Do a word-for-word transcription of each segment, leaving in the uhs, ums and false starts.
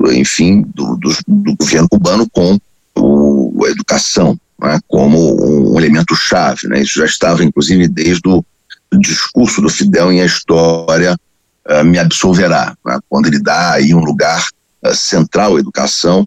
enfim, do, do, do governo cubano com o, a educação, né, como um elemento chave, né? Isso já estava, inclusive, desde o discurso do Fidel em A História uh, Me Absolverá, né, quando ele dá aí um lugar uh, central à educação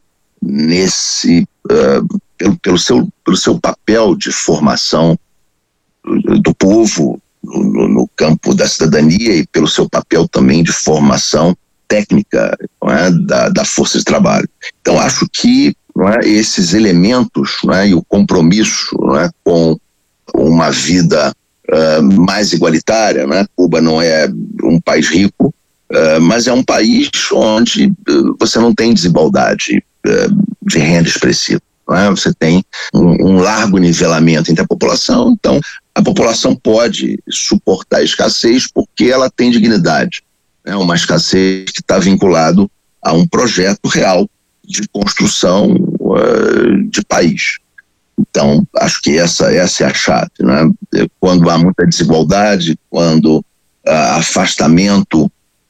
nesse, uh, pelo, pelo, seu, pelo seu papel de formação do, do povo no, no campo da cidadania e pelo seu papel também de formação técnica, não é, da, da força de trabalho. Então, acho que, não é, esses elementos, não é, e o compromisso, não é, com uma vida uh, mais igualitária, não é? Cuba não é um país rico, uh, mas é um país onde uh, você não tem desigualdade uh, de renda expressiva. Não é? Você tem um, um largo nivelamento entre a população, então a população pode suportar a escassez porque ela tem dignidade. É uma escassez que está vinculado a um projeto real de construção uh, de país. Então, acho que essa, essa é a chave, né? Quando há muita desigualdade, quando há afastamento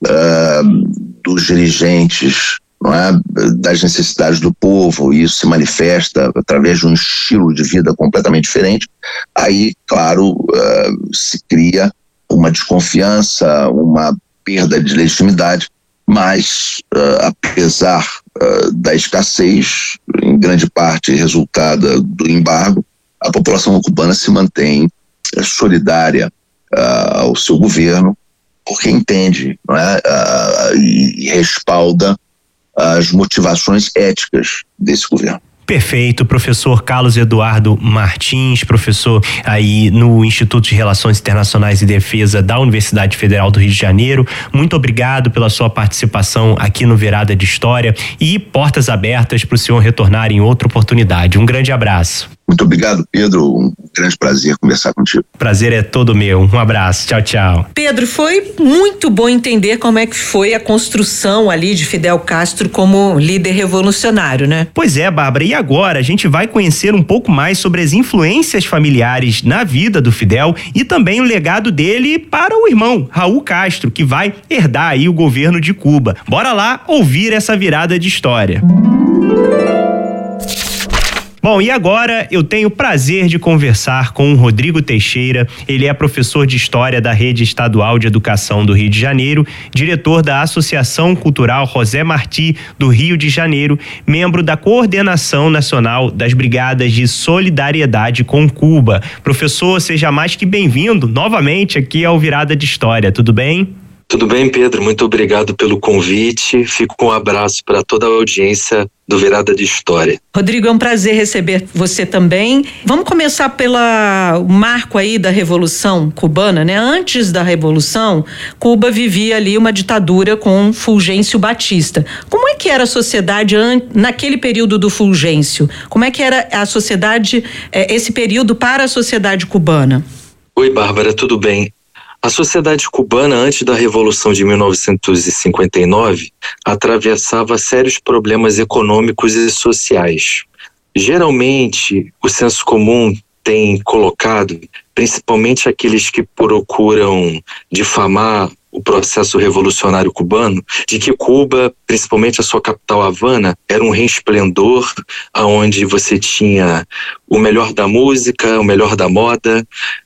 uh, dos dirigentes, não é, das necessidades do povo, e isso se manifesta através de um estilo de vida completamente diferente, aí, claro, uh, se cria uma desconfiança, uma perda de legitimidade, mas uh, apesar uh, da escassez, em grande parte resultada do embargo, a população cubana se mantém uh, solidária uh, ao seu governo, porque entende, não é, uh, e respalda as motivações éticas desse governo. Perfeito, professor Carlos Eduardo Martins, professor aí no Instituto de Relações Internacionais e Defesa da Universidade Federal do Rio de Janeiro. Muito obrigado pela sua participação aqui no Virada de História e portas abertas para o senhor retornar em outra oportunidade. Um grande abraço. Muito obrigado, Pedro. Um grande prazer conversar contigo. Prazer é todo meu. Um abraço. Tchau, tchau. Pedro, foi muito bom entender como é que foi a construção ali de Fidel Castro como líder revolucionário, né? Pois é, Bárbara. E agora a gente vai conhecer um pouco mais sobre as influências familiares na vida do Fidel e também o legado dele para o irmão, Raul Castro, que vai herdar aí o governo de Cuba. Bora lá ouvir essa virada de história. Bom, e agora eu tenho o prazer de conversar com o Rodrigo Teixeira. Ele é professor de História da Rede Estadual de Educação do Rio de Janeiro, diretor da Associação Cultural José Martí do Rio de Janeiro, membro da Coordenação Nacional das Brigadas de Solidariedade com Cuba. Professor, seja mais que bem-vindo novamente aqui ao Virada de História, tudo bem? Tudo bem, Pedro, muito obrigado pelo convite. Fico com um abraço para toda a audiência do Virada de História. Rodrigo, é um prazer receber você também. Vamos começar pelo marco aí da Revolução Cubana, né? Antes da Revolução, Cuba vivia ali uma ditadura com Fulgêncio Batista. Como é que era a sociedade naquele período do Fulgêncio? Como é que era a sociedade, esse período para a sociedade cubana? Oi, Bárbara, tudo bem? A sociedade cubana, antes da Revolução de mil novecentos e cinquenta e nove, atravessava sérios problemas econômicos e sociais. Geralmente, o senso comum tem colocado, principalmente aqueles que procuram difamar o processo revolucionário cubano, de que Cuba, principalmente a sua capital Havana, era um resplendor onde você tinha o melhor da música, o melhor da moda,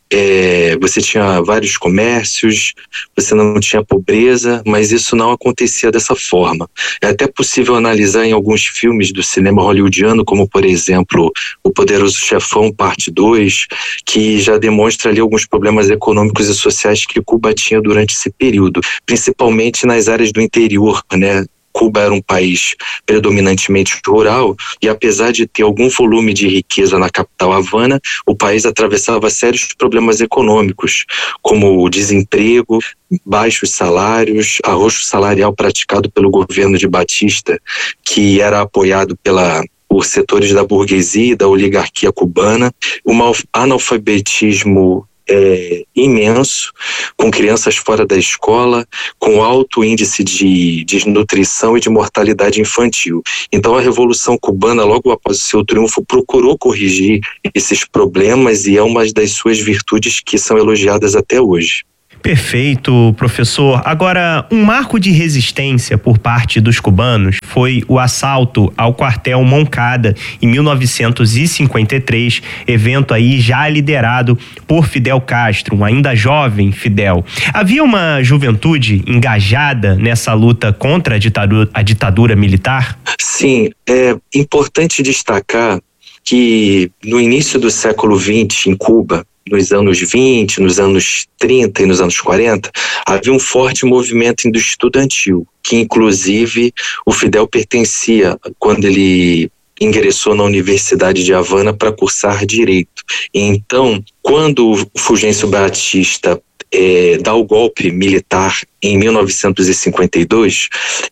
É, você tinha vários comércios, você não tinha pobreza, mas isso não acontecia dessa forma. É até possível analisar em alguns filmes do cinema hollywoodiano, como por exemplo O Poderoso Chefão, parte dois, que já demonstra ali alguns problemas econômicos e sociais que Cuba tinha durante esse período, principalmente nas áreas do interior, né? Cuba era um país predominantemente rural e, apesar de ter algum volume de riqueza na capital Havana, o país atravessava sérios problemas econômicos, como o desemprego, baixos salários, arrocho salarial praticado pelo governo de Batista, que era apoiado pela por setores da burguesia e da oligarquia cubana, um analfabetismo É, imenso, com crianças fora da escola, com alto índice de desnutrição e de mortalidade infantil. Então a Revolução Cubana, logo após o seu triunfo, procurou corrigir esses problemas e é uma das suas virtudes que são elogiadas até hoje. Perfeito, professor. Agora, um marco de resistência por parte dos cubanos foi o assalto ao quartel Moncada em mil novecentos e cinquenta e três, evento aí já liderado por Fidel Castro, um ainda jovem Fidel. Havia uma juventude engajada nessa luta contra a ditadura, a ditadura militar? Sim, é importante destacar que no início do século vinte, em Cuba, nos anos vinte, nos anos trinta e nos anos quarenta, havia um forte movimento estudantil, que inclusive o Fidel pertencia quando ele ingressou na Universidade de Havana para cursar Direito. Então, quando o Fulgêncio Batista é, dá o golpe militar em mil novecentos e cinquenta e dois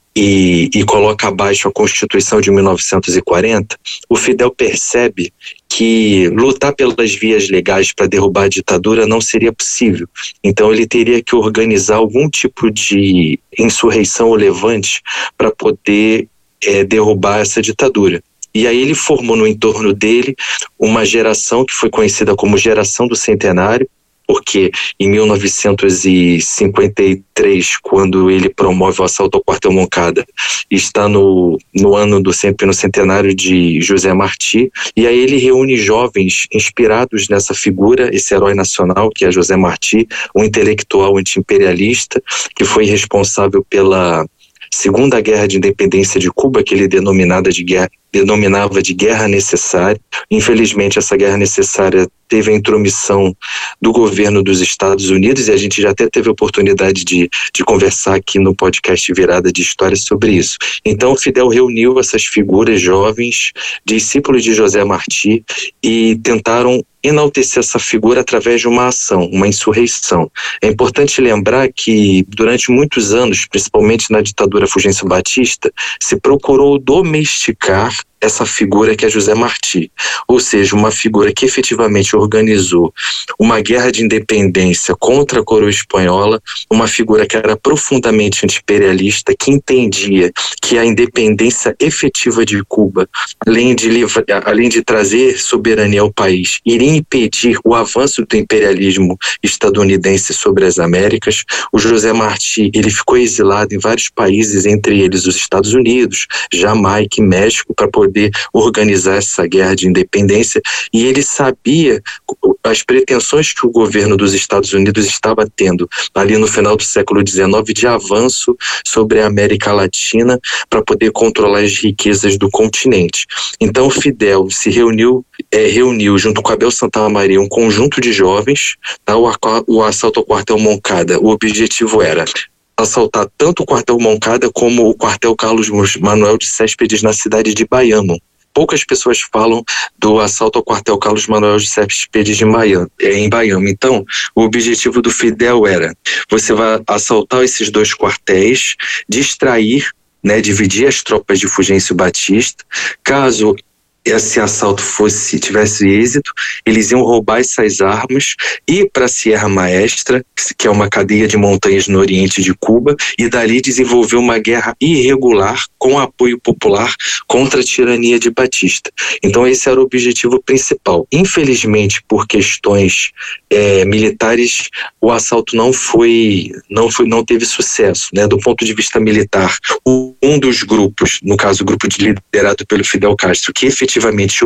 e, e coloca abaixo a Constituição de mil novecentos e quarenta, o Fidel percebe que lutar pelas vias legais para derrubar a ditadura não seria possível. Então ele teria que organizar algum tipo de insurreição ou levante para poder é, derrubar essa ditadura. E aí ele formou no entorno dele uma geração que foi conhecida como Geração do Centenário, porque em mil novecentos e cinquenta e três, quando ele promove o assalto ao quartel Moncada, está no, no ano do sempre no centenário de José Martí, e aí ele reúne jovens inspirados nessa figura, esse herói nacional que é José Martí, um intelectual anti-imperialista que foi responsável pela Segunda Guerra de Independência de Cuba, que ele denominava de guerra, denominava de guerra necessária. Infelizmente, essa guerra necessária teve a intromissão do governo dos Estados Unidos, e a gente já até teve a oportunidade de, de conversar aqui no podcast Virada de História sobre isso. Então, Fidel reuniu essas figuras jovens, discípulos de José Martí, e tentaram enaltecer essa figura através de uma ação, uma insurreição. É importante lembrar que durante muitos anos, principalmente na ditadura Fulgêncio Batista, se procurou domesticar essa figura que é José Martí, ou seja, uma figura que efetivamente organizou uma guerra de independência contra a coroa espanhola, uma figura que era profundamente anti-imperialista, que entendia que a independência efetiva de Cuba, além de, livra, além de trazer soberania ao país, iria impedir o avanço do imperialismo estadunidense sobre as Américas. O José Martí, ele ficou exilado em vários países, entre eles os Estados Unidos, Jamaica e México, para poder poder organizar essa guerra de independência, e ele sabia as pretensões que o governo dos Estados Unidos estava tendo ali no final do século dezenove de avanço sobre a América Latina para poder controlar as riquezas do continente. Então Fidel se reuniu, é, reuniu junto com Abel Santamaria um conjunto de jovens, tá? o, o assalto ao quartel Moncada, o objetivo era assaltar tanto o quartel Moncada como o quartel Carlos Manuel de Céspedes na cidade de Baiano. Poucas pessoas falam do assalto ao quartel Carlos Manuel de Céspedes de Baiano, em Baiano. Então, o objetivo do Fidel era: você vai assaltar esses dois quartéis, distrair, né, dividir as tropas de Fulgêncio Batista. Caso esse assalto fosse, tivesse êxito, eles iam roubar essas armas, ir para a Sierra Maestra, que é uma cadeia de montanhas no oriente de Cuba, e dali desenvolver uma guerra irregular com apoio popular contra a tirania de Batista. Então esse era o objetivo principal. Infelizmente, por questões é, militares, o assalto não foi, não foi, não teve sucesso, né? Do ponto de vista militar, um dos grupos, no caso o grupo de, liderado pelo Fidel Castro, que efetivamente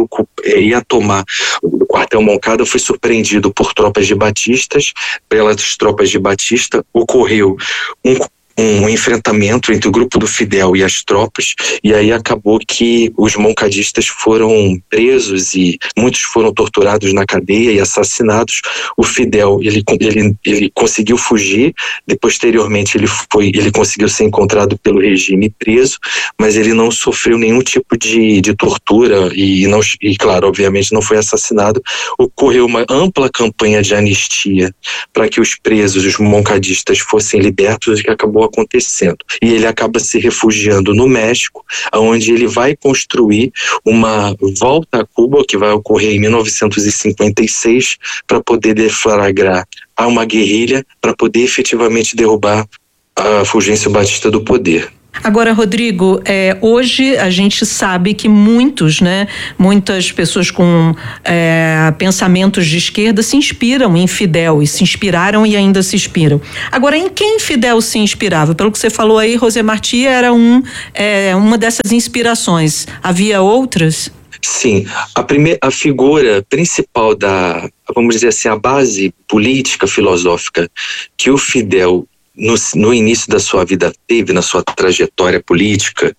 ia tomar o quartel Moncada, foi surpreendido por tropas de Batistas. Pelas tropas de Batista ocorreu um um enfrentamento entre o grupo do Fidel e as tropas, e aí acabou que os moncadistas foram presos e muitos foram torturados na cadeia e assassinados. O Fidel, ele, ele, ele conseguiu fugir, e posteriormente ele, foi, ele conseguiu ser encontrado pelo regime preso, mas ele não sofreu nenhum tipo de, de tortura e, não, e, claro, obviamente não foi assassinado. Ocorreu uma ampla campanha de anistia para que os presos, os moncadistas, fossem libertos, e que acabou acontecendo. E ele acaba se refugiando no México, onde ele vai construir uma volta a Cuba, que vai ocorrer em mil novecentos e cinquenta e seis, para poder deflagrar uma guerrilha, para poder efetivamente derrubar a Fulgêncio Batista do poder. Agora, Rodrigo, é, hoje a gente sabe que muitos, né, muitas pessoas com é, pensamentos de esquerda se inspiram em Fidel e se inspiraram e ainda se inspiram. Agora, em quem Fidel se inspirava? Pelo que você falou aí, José Martí era um, é, uma dessas inspirações. Havia outras? Sim, a, primeira, a figura principal da, vamos dizer assim, a base política, filosófica que o Fidel no, no início da sua vida teve, na sua trajetória política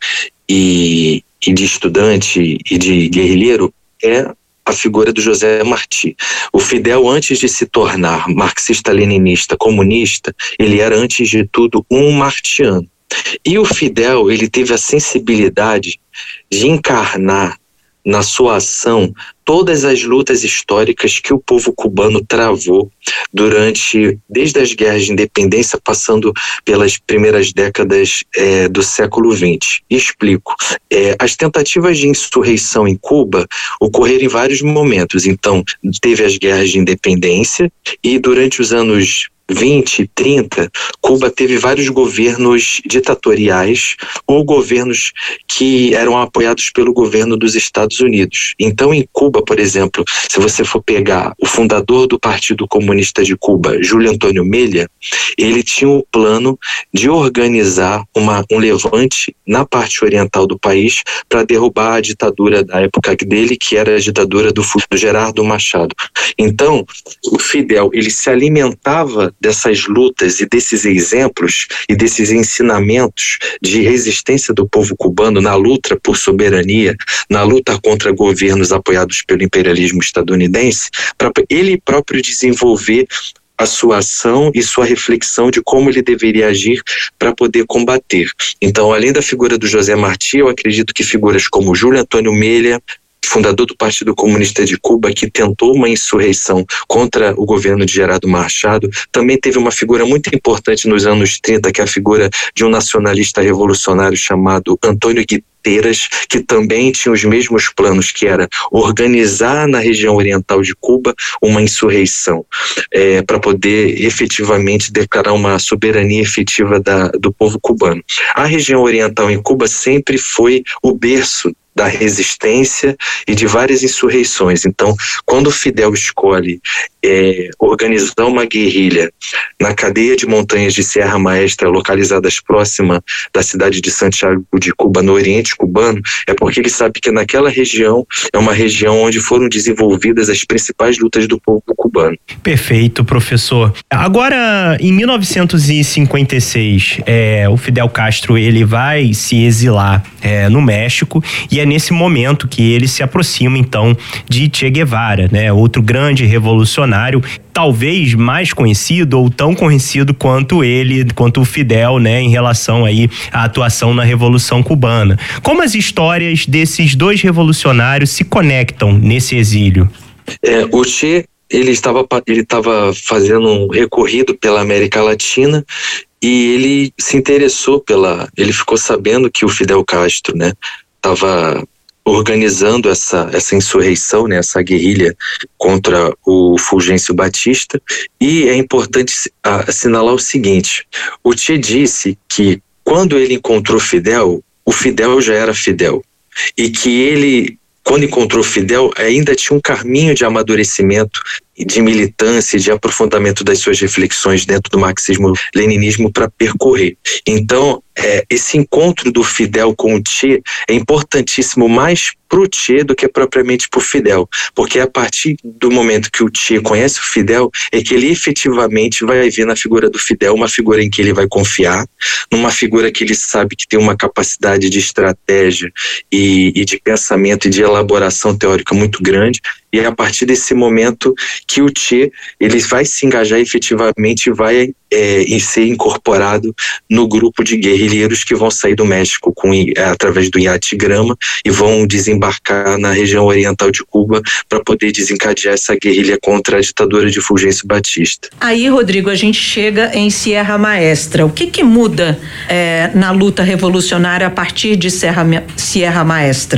e, e de estudante e de guerrilheiro, é a figura do José Martí. O Fidel, antes de se tornar marxista-leninista, comunista, ele era, antes de tudo, um martiano. E o Fidel, ele teve a sensibilidade de encarnar na sua ação todas as lutas históricas que o povo cubano travou durante, desde as guerras de independência, passando pelas primeiras décadas é, do século vinte. E explico. É, as tentativas de insurreição em Cuba ocorreram em vários momentos. Então, teve as guerras de independência e durante os anos vinte, trinta, Cuba teve vários governos ditatoriais ou governos que eram apoiados pelo governo dos Estados Unidos. Então, em Cuba, por exemplo, se você for pegar o fundador do Partido Comunista de Cuba, Júlio Antônio Mella, ele tinha o plano de organizar uma, um levante na parte oriental do país para derrubar a ditadura da época dele, que era a ditadura do, do Gerardo Machado. Então, o Fidel, ele se alimentava dessas lutas e desses exemplos e desses ensinamentos de resistência do povo cubano na luta por soberania, na luta contra governos apoiados pelo imperialismo estadunidense, para ele próprio desenvolver a sua ação e sua reflexão de como ele deveria agir para poder combater. Então, além da figura do José Martí, eu acredito que figuras como Júlio Antônio Mella, fundador do Partido Comunista de Cuba, que tentou uma insurreição contra o governo de Gerardo Machado, também teve uma figura muito importante nos anos trinta, que é a figura de um nacionalista revolucionário chamado Antônio Guiteiras, que também tinha os mesmos planos, que era organizar na região oriental de Cuba uma insurreição, é, para poder efetivamente declarar uma soberania efetiva da, do povo cubano. A região oriental em Cuba sempre foi o berço da resistência e de várias insurreições. Então, quando o Fidel escolhe é, organizar uma guerrilha na cadeia de montanhas de Serra Maestra, localizadas próxima da cidade de Santiago de Cuba, no Oriente cubano, é porque ele sabe que naquela região é uma região onde foram desenvolvidas as principais lutas do povo cubano. Perfeito, professor. Agora, em mil novecentos e cinquenta e seis, é, o Fidel Castro ele vai se exilar é, no México, e é nesse momento que ele se aproxima então de Che Guevara, né? Outro grande revolucionário, talvez mais conhecido ou tão conhecido quanto ele, quanto o Fidel, né, em relação aí à atuação na Revolução Cubana. Como as histórias desses dois revolucionários se conectam nesse exílio? É, o Che, ele estava ele estava fazendo um recorrido pela América Latina e ele se interessou pela, ele ficou sabendo que o Fidel Castro, né, estava organizando essa, essa insurreição, né, essa guerrilha contra o Fulgêncio Batista, e é importante assinalar o seguinte: o Che disse que quando ele encontrou Fidel, o Fidel já era Fidel, e que ele, quando encontrou Fidel, ainda tinha um caminho de amadurecimento, de militância e de aprofundamento das suas reflexões dentro do marxismo-leninismo para percorrer. Então, é, esse encontro do Fidel com o Che é importantíssimo mais para o Che do que propriamente para o Fidel, porque é a partir do momento que o Che conhece o Fidel é que ele efetivamente vai ver na figura do Fidel uma figura em que ele vai confiar, numa figura que ele sabe que tem uma capacidade de estratégia e, e de pensamento e de elaboração teórica muito grande. E é a partir desse momento que o Che ele vai se engajar efetivamente e vai é, ser incorporado no grupo de guerrilheiros que vão sair do México com, através do iate Grama e vão desembarcar na região oriental de Cuba para poder desencadear essa guerrilha contra a ditadura de Fulgêncio Batista. Aí, Rodrigo, a gente chega em Sierra Maestra. O que que muda é, na luta revolucionária a partir de Serra, Sierra Maestra?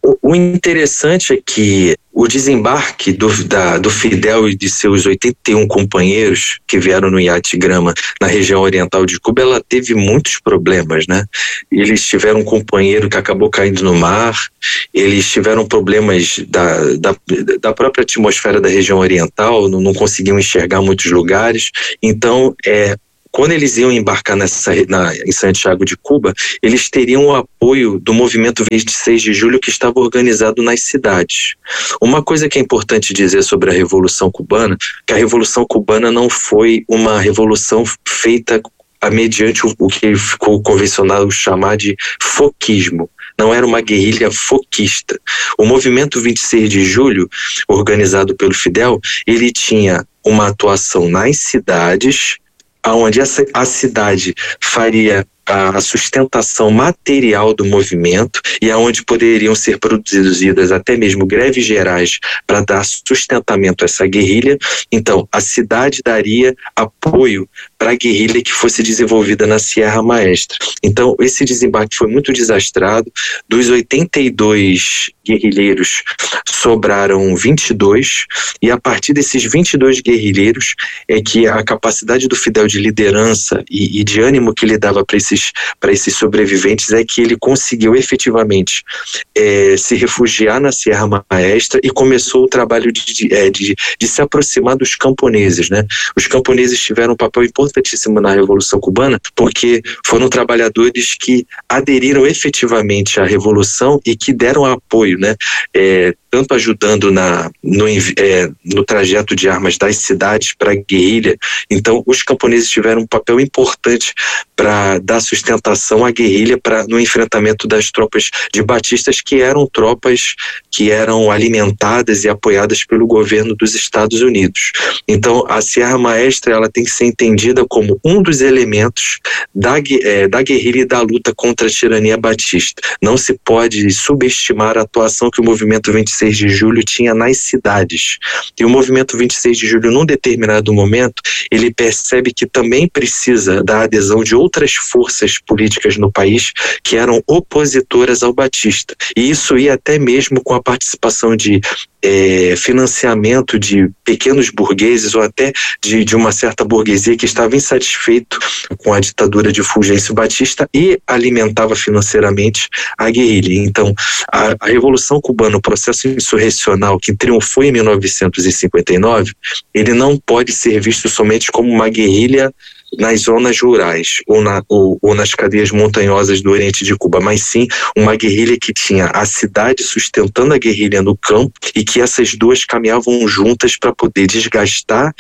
O interessante é que o desembarque do, da, do Fidel e de seus oitenta e um companheiros que vieram no iate Grama na região oriental de Cuba, ela teve muitos problemas, né? Eles tiveram um companheiro que acabou caindo no mar, eles tiveram problemas da, da, da própria atmosfera da região oriental, não, não conseguiam enxergar muitos lugares, então é quando eles iam embarcar nessa, na, em Santiago de Cuba, eles teriam o apoio do movimento vinte e seis de julho que estava organizado nas cidades. Uma coisa que é importante dizer sobre a Revolução Cubana, que a Revolução Cubana não foi uma revolução feita a mediante o, o que ficou convencional chamar de foquismo. Não era uma guerrilha foquista. O movimento vinte e seis de julho, organizado pelo Fidel, ele tinha uma atuação nas cidades, onde essa, a cidade faria a sustentação material do movimento e aonde poderiam ser produzidas até mesmo greves gerais para dar sustentamento a essa guerrilha. Então, a cidade daria apoio para a guerrilha que fosse desenvolvida na Sierra Maestra. Então, esse desembarque foi muito desastrado. Dos oitenta e dois guerrilheiros, sobraram vinte e dois, e a partir desses vinte e dois guerrilheiros é que a capacidade do Fidel de liderança e, e de ânimo que ele dava para esses para esses sobreviventes é que ele conseguiu efetivamente é, se refugiar na Sierra Maestra e começou o trabalho de, de, de, de se aproximar dos camponeses, né? Os camponeses tiveram um papel importantíssimo na Revolução Cubana porque foram trabalhadores que aderiram efetivamente à Revolução e que deram apoio, né? É, tanto ajudando na, no, é, no trajeto de armas das cidades para a guerrilha. Então, os camponeses tiveram um papel importante para dar sustentação à guerrilha pra, no enfrentamento das tropas de Batistas, que eram tropas que eram alimentadas e apoiadas pelo governo dos Estados Unidos. Então, a Sierra Maestra ela tem que ser entendida como um dos elementos da, é, da guerrilha e da luta contra a tirania batista. Não se pode subestimar a atuação que o movimento vinte e seis de julho tinha nas cidades. E o movimento vinte e seis de julho, num determinado momento, ele percebe que também precisa da adesão de outras forças políticas no país que eram opositoras ao Batista. E isso ia até mesmo com a participação de É, financiamento de pequenos burgueses ou até de, de uma certa burguesia que estava insatisfeito com a ditadura de Fulgêncio Batista e alimentava financeiramente a guerrilha. Então, a, a Revolução Cubana, o processo insurrecional que triunfou em mil novecentos e cinquenta e nove, ele não pode ser visto somente como uma guerrilha nas zonas rurais ou, na, ou, ou nas cadeias montanhosas do Oriente de Cuba, mas sim uma guerrilha que tinha a cidade sustentando a guerrilha no campo e que essas duas caminhavam juntas para poder desgastar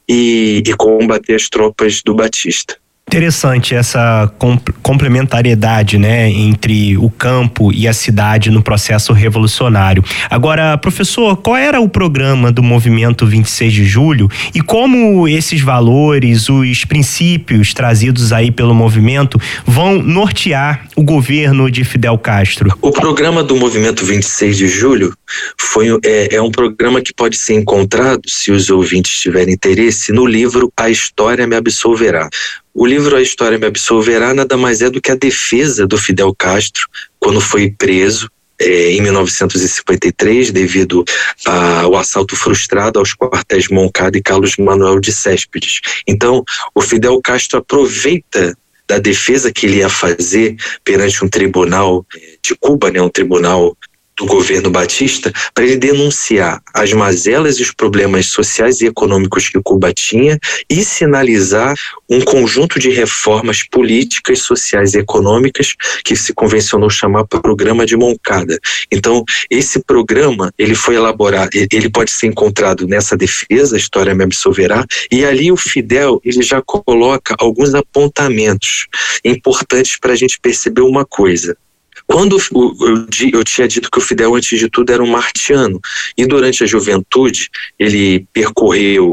e, e combater as tropas do Batista. Interessante essa complementariedade, né, entre o campo e a cidade no processo revolucionário. Agora, professor, qual era o programa do movimento vinte e seis de julho e como esses valores, os princípios trazidos aí pelo movimento vão nortear o governo de Fidel Castro? O programa do movimento vinte e seis de julho foi, é, é um programa que pode ser encontrado, se os ouvintes tiverem interesse, no livro A História Me Absolverá. O livro A História Me Absolverá nada mais é do que a defesa do Fidel Castro quando foi preso é, em mil novecentos e cinquenta e três devido ao assalto frustrado aos quartéis Moncada e Carlos Manuel de Céspedes. Então, o Fidel Castro aproveita da defesa que ele ia fazer perante um tribunal de Cuba, né, um tribunal do governo Batista, para ele denunciar as mazelas e os problemas sociais e econômicos que Cuba tinha e sinalizar um conjunto de reformas políticas, sociais e econômicas que se convencionou chamar Programa de Moncada. Então, esse programa, ele foi elaborado, ele pode ser encontrado nessa defesa, A História Me Absolverá, e ali o Fidel, ele já coloca alguns apontamentos importantes para a gente perceber uma coisa. Quando eu, eu tinha dito que o Fidel, antes de tudo, era um martiano, e durante a juventude ele percorreu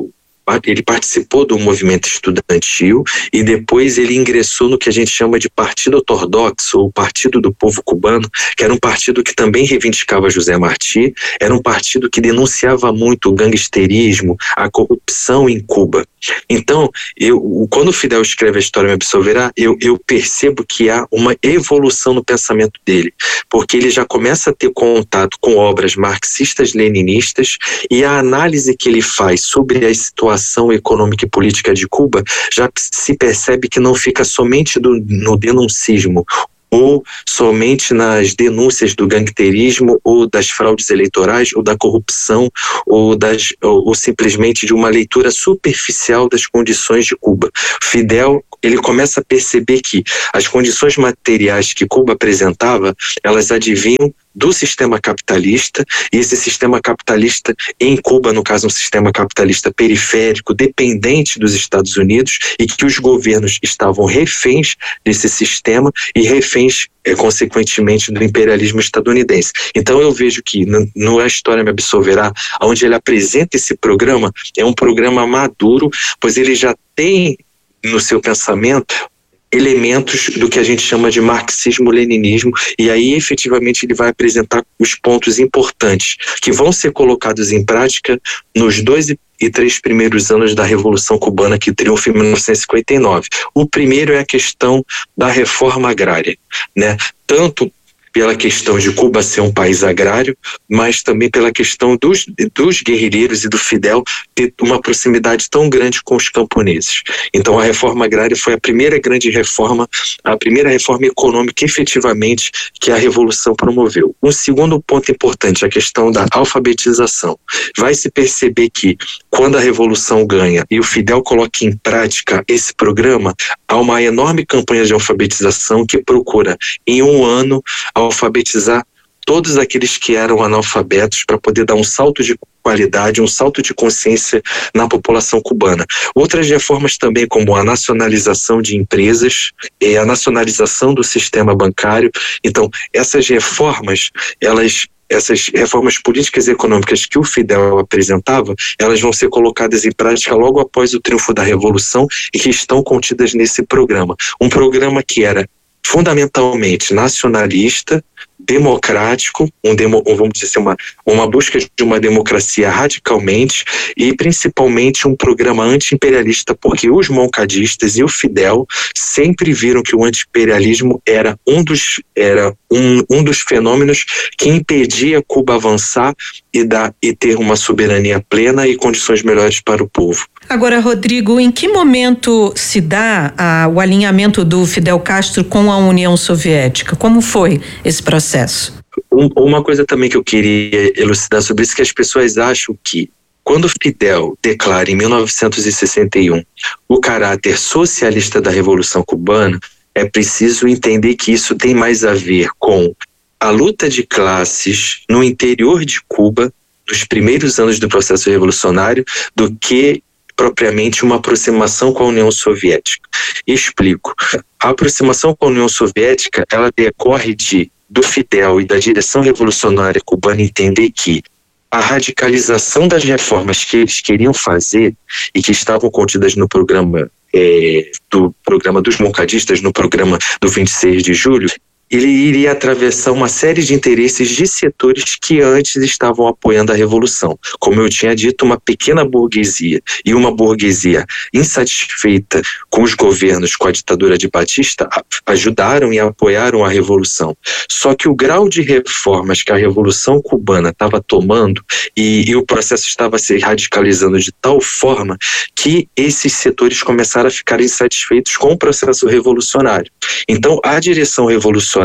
ele participou do movimento estudantil e depois ele ingressou no que a gente chama de Partido Ortodoxo, ou Partido do Povo Cubano, que era um partido que também reivindicava José Martí, era um partido que denunciava muito o gangsterismo, a corrupção em Cuba. Então, eu, quando o Fidel escreve A História Me Absolverá, eu, eu percebo que há uma evolução no pensamento dele, porque ele já começa a ter contato com obras marxistas-leninistas e a análise que ele faz sobre a situação econômica e política de Cuba já se percebe que não fica somente do, no denuncismo, ou somente nas denúncias do gangsterismo ou das fraudes eleitorais ou da corrupção ou, das, ou, ou simplesmente de uma leitura superficial das condições de Cuba. Fidel, ele começa a perceber que as condições materiais que Cuba apresentava, elas advinham do sistema capitalista, e esse sistema capitalista em Cuba, no caso um sistema capitalista periférico, dependente dos Estados Unidos, e que os governos estavam reféns desse sistema e reféns, é, consequentemente, do imperialismo estadunidense. Então eu vejo que no, no A História Me Absolverá, onde ele apresenta esse programa, é um programa maduro, pois ele já tem no seu pensamento elementos do que a gente chama de marxismo-leninismo, e aí efetivamente ele vai apresentar os pontos importantes que vão ser colocados em prática nos dois e três primeiros anos da Revolução Cubana, que triunfa em mil novecentos e cinquenta e nove. O primeiro é a questão da reforma agrária, né? Tanto pela questão de Cuba ser um país agrário, mas também pela questão dos, dos guerrilheiros e do Fidel ter uma proximidade tão grande com os camponeses. Então a reforma agrária foi a primeira grande reforma, a primeira reforma econômica efetivamente que a Revolução promoveu. Um segundo ponto importante, a questão da alfabetização. Vai se perceber que quando a Revolução ganha e o Fidel coloca em prática esse programa, há uma enorme campanha de alfabetização que procura em um ano alfabetizar todos aqueles que eram analfabetos para poder dar um salto de qualidade, um salto de consciência na população cubana. Outras reformas também, como a nacionalização de empresas e a nacionalização do sistema bancário. Então, essas reformas, elas essas reformas políticas e econômicas que o Fidel apresentava, elas vão ser colocadas em prática logo após o triunfo da Revolução e que estão contidas nesse programa. Um programa que era fundamentalmente nacionalista, democrático, um demo, vamos dizer assim, uma, uma busca de uma democracia radicalmente e principalmente um programa anti-imperialista, porque os moncadistas e o Fidel sempre viram que o anti-imperialismo era um dos, era um, um dos fenômenos que impedia Cuba avançar e, dar, e ter uma soberania plena e condições melhores para o povo. Agora, Rodrigo, em que momento se dá ah, o alinhamento do Fidel Castro com a União Soviética? Como foi esse processo? Um, uma coisa também que eu queria elucidar sobre isso, que as pessoas acham que quando Fidel declara em mil novecentos e sessenta e um o caráter socialista da Revolução Cubana, é preciso entender que isso tem mais a ver com a luta de classes no interior de Cuba, dos primeiros anos do processo revolucionário, do que propriamente uma aproximação com a União Soviética. Explico. A aproximação com a União Soviética, ela decorre de, do Fidel e da direção revolucionária cubana entender que a radicalização das reformas que eles queriam fazer e que estavam contidas no programa, é, do programa dos moncadistas, no programa do vinte e seis de julho, ele iria atravessar uma série de interesses de setores que antes estavam apoiando a Revolução. Como eu tinha dito, uma pequena burguesia e uma burguesia insatisfeita com os governos, com a ditadura de Batista, ajudaram e apoiaram a Revolução. Só que o grau de reformas que a Revolução Cubana estava tomando e, e o processo estava se radicalizando de tal forma que esses setores começaram a ficar insatisfeitos com o processo revolucionário. Então, a direção revolucionária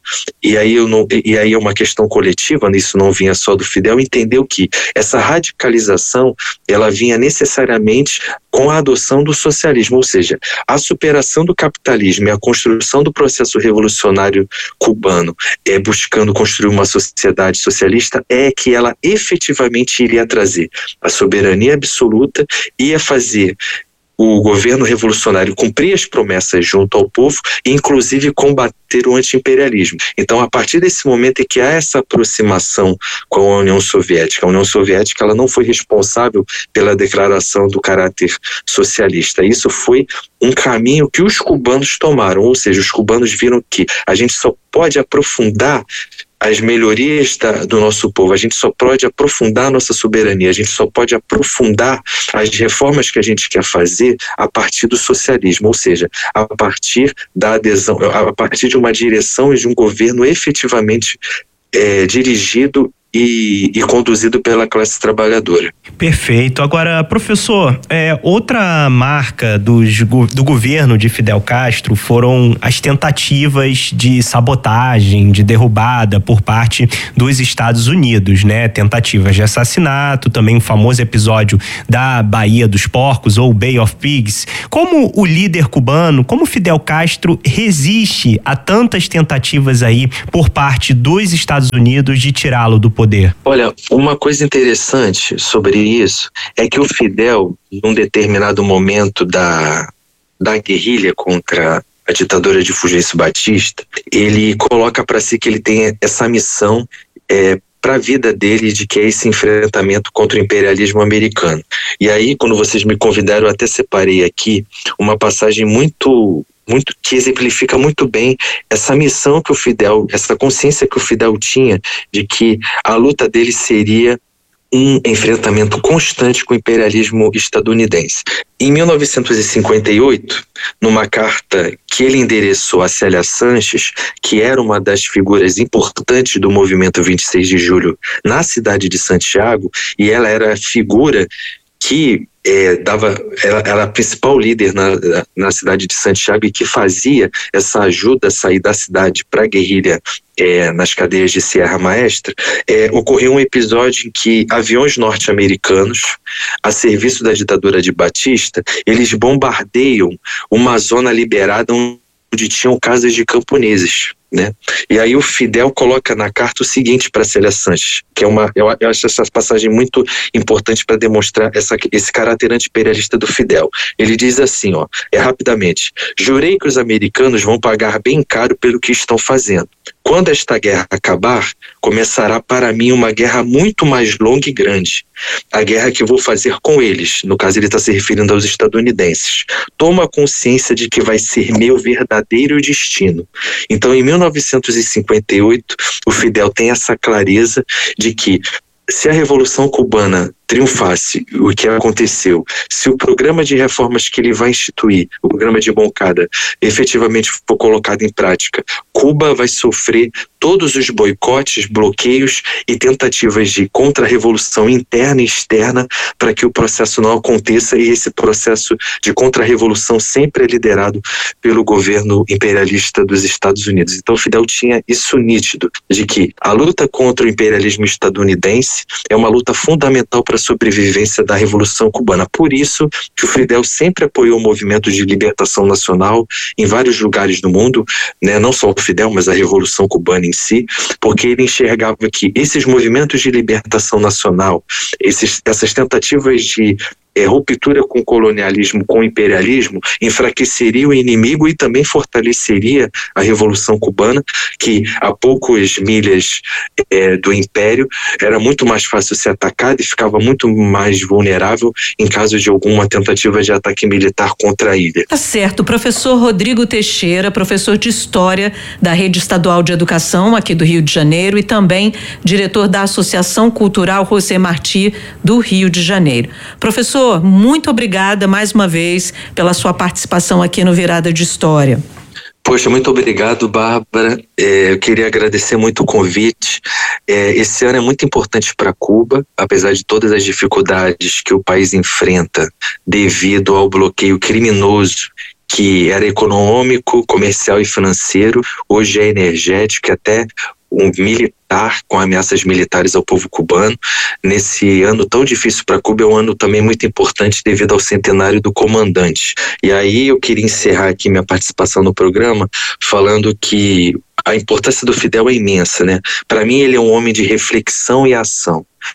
E aí, eu não, e aí é uma questão coletiva, isso não vinha só do Fidel, entendeu que essa radicalização ela vinha necessariamente com a adoção do socialismo, ou seja, a superação do capitalismo e a construção do processo revolucionário cubano, é, buscando construir uma sociedade socialista, é que ela efetivamente iria trazer a soberania absoluta, ia fazer o governo revolucionário cumprir as promessas junto ao povo e inclusive combater o anti-imperialismo. Então, a partir desse momento é que há essa aproximação com a União Soviética. A União Soviética ela não foi responsável pela declaração do caráter socialista. Isso foi um caminho que os cubanos tomaram, ou seja, os cubanos viram que a gente só pode aprofundar as melhorias da, do nosso povo, a gente só pode aprofundar a nossa soberania, a gente só pode aprofundar as reformas que a gente quer fazer a partir do socialismo, ou seja, a partir da adesão, a partir de uma direção e de um governo efetivamente é, dirigido E, e conduzido pela classe trabalhadora. Perfeito. Agora, professor, é, outra marca dos, do governo de Fidel Castro foram as tentativas de sabotagem, de derrubada por parte dos Estados Unidos, né? Tentativas de assassinato, também o famoso episódio da Baía dos Porcos ou Bay of Pigs. Como o líder cubano, como Fidel Castro resiste a tantas tentativas aí por parte dos Estados Unidos de tirá-lo do poder? Olha, uma coisa interessante sobre isso é que o Fidel, num determinado momento da, da guerrilha contra a ditadura de Fulgêncio Batista, ele coloca para si que ele tem essa missão é, para a vida dele, de que é esse enfrentamento contra o imperialismo americano. E aí, quando vocês me convidaram, eu até separei aqui uma passagem muito... Muito, que exemplifica muito bem essa missão que o Fidel, essa consciência que o Fidel tinha de que a luta dele seria um enfrentamento constante com o imperialismo estadunidense. Em mil novecentos e cinquenta e oito, numa carta que ele endereçou a Célia Sanches, que era uma das figuras importantes do movimento vinte e seis de julho na cidade de Santiago, e ela era a figura que é, dava, ela era a principal líder na, na cidade de Santiago e que fazia essa ajuda a sair da cidade para a guerrilha é, nas cadeias de Sierra Maestra, é, ocorreu um episódio em que aviões norte-americanos, a serviço da ditadura de Batista, eles bombardeiam uma zona liberada onde tinham casas de camponeses, né? E aí o Fidel coloca na carta o seguinte para Célia Sanches, que é uma, eu, eu acho essa passagem muito importante para demonstrar essa, esse caráter anti-imperialista do Fidel. Ele diz assim, ó, é rapidamente: jurei que os americanos vão pagar bem caro pelo que estão fazendo. Quando esta guerra acabar, começará para mim uma guerra muito mais longa e grande. A guerra que vou fazer com eles, no caso ele está se referindo aos estadunidenses. Toma consciência de que vai ser meu verdadeiro destino. Então, em mil novecentos e cinquenta e oito, o Fidel tem essa clareza de que se a Revolução Cubana triunfasse, o que aconteceu, se o programa de reformas que ele vai instituir, o programa de Moncada, efetivamente for colocado em prática, Cuba vai sofrer todos os boicotes, bloqueios e tentativas de contra-revolução interna e externa para que o processo não aconteça, e esse processo de contra-revolução sempre é liderado pelo governo imperialista dos Estados Unidos. Então Fidel tinha isso nítido, de que a luta contra o imperialismo estadunidense é uma luta fundamental para a sobrevivência da Revolução Cubana. Por isso que o Fidel sempre apoiou o movimento de libertação nacional em vários lugares do mundo, né? Não só o Fidel, mas a Revolução Cubana em si, porque ele enxergava que esses movimentos de libertação nacional, esses, essas tentativas de É, ruptura com o colonialismo, com o imperialismo, enfraqueceria o inimigo e também fortaleceria a Revolução Cubana, que a poucas milhas é, do Império era muito mais fácil ser atacada e ficava muito mais vulnerável em caso de alguma tentativa de ataque militar contra a ilha. Tá certo. Professor Rodrigo Teixeira, professor de História da Rede Estadual de Educação aqui do Rio de Janeiro e também diretor da Associação Cultural José Martí do Rio de Janeiro. Professor, muito obrigada mais uma vez pela sua participação aqui no Virada de História. Poxa, muito obrigado, Bárbara. É, eu queria agradecer muito o convite. É, esse ano é muito importante para Cuba, apesar de todas as dificuldades que o país enfrenta devido ao bloqueio criminoso que era econômico, comercial e financeiro, hoje é energético e até um militar, com ameaças militares ao povo cubano. Nesse ano tão difícil para Cuba, é um ano também muito importante devido ao centenário do comandante. E aí eu queria encerrar aqui minha participação no programa falando que a importância do Fidel é imensa, né? Para mim ele é um homem de reflexão e ação.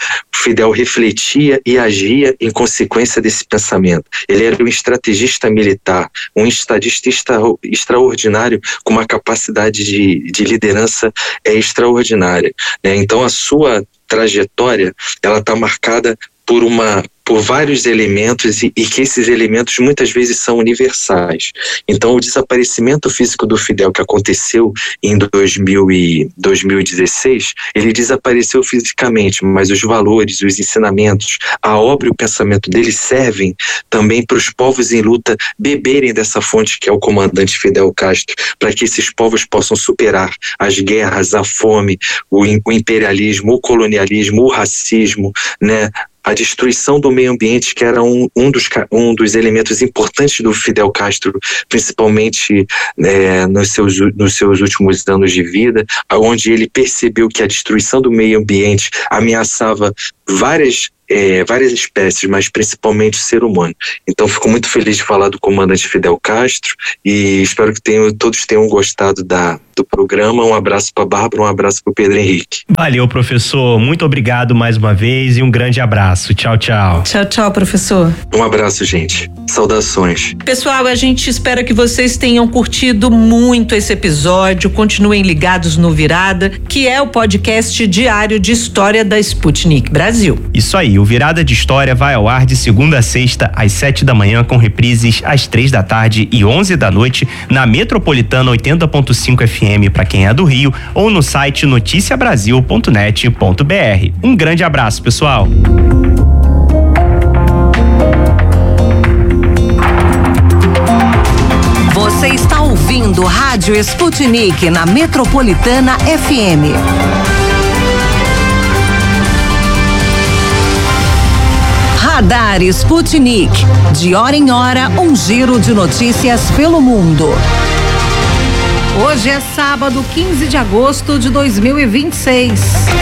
Fidel refletia e agia em consequência desse pensamento. Ele era um estrategista militar, um estadista extra, extraordinário, com uma capacidade de, de liderança é, extraordinária, né? Então a sua trajetória, ela está marcada por uma por vários elementos e, e que esses elementos muitas vezes são universais. Então o desaparecimento físico do Fidel que aconteceu em dois mil e dezesseis, ele desapareceu fisicamente, mas os valores, os ensinamentos, a obra e o pensamento dele servem também para os povos em luta beberem dessa fonte que é o comandante Fidel Castro, para que esses povos possam superar as guerras, a fome, o, o imperialismo, o colonialismo, o racismo, né? A destruição do meio ambiente, que era um, um, dos, um dos elementos importantes do Fidel Castro, principalmente é, nos, seus, nos seus últimos anos de vida, onde ele percebeu que a destruição do meio ambiente ameaçava várias, é, várias espécies, mas principalmente o ser humano. Então fico muito feliz de falar do comandante Fidel Castro e espero que tenham, todos tenham gostado da, do programa. Um abraço para a Bárbara, um abraço para o Pedro Henrique. Valeu, professor. Muito obrigado mais uma vez e um grande abraço. Tchau, tchau. Tchau, tchau, professor. Um abraço, gente. Saudações. Pessoal, a gente espera que vocês tenham curtido muito esse episódio. Continuem ligados no Virada, que é o podcast diário de história da Sputnik Brasil. Isso aí, o Virada de História vai ao ar de segunda a sexta, às sete da manhã, com reprises às três da tarde e onze da noite, na Metropolitana oitenta ponto cinco F M para quem é do Rio, ou no site noticia brasil ponto net ponto b r. Um grande abraço, pessoal. Você está ouvindo Rádio Sputnik na Metropolitana F M. Radar Sputnik. De hora em hora, um giro de notícias pelo mundo. Hoje é sábado, quinze de agosto de dois mil e vinte e seis.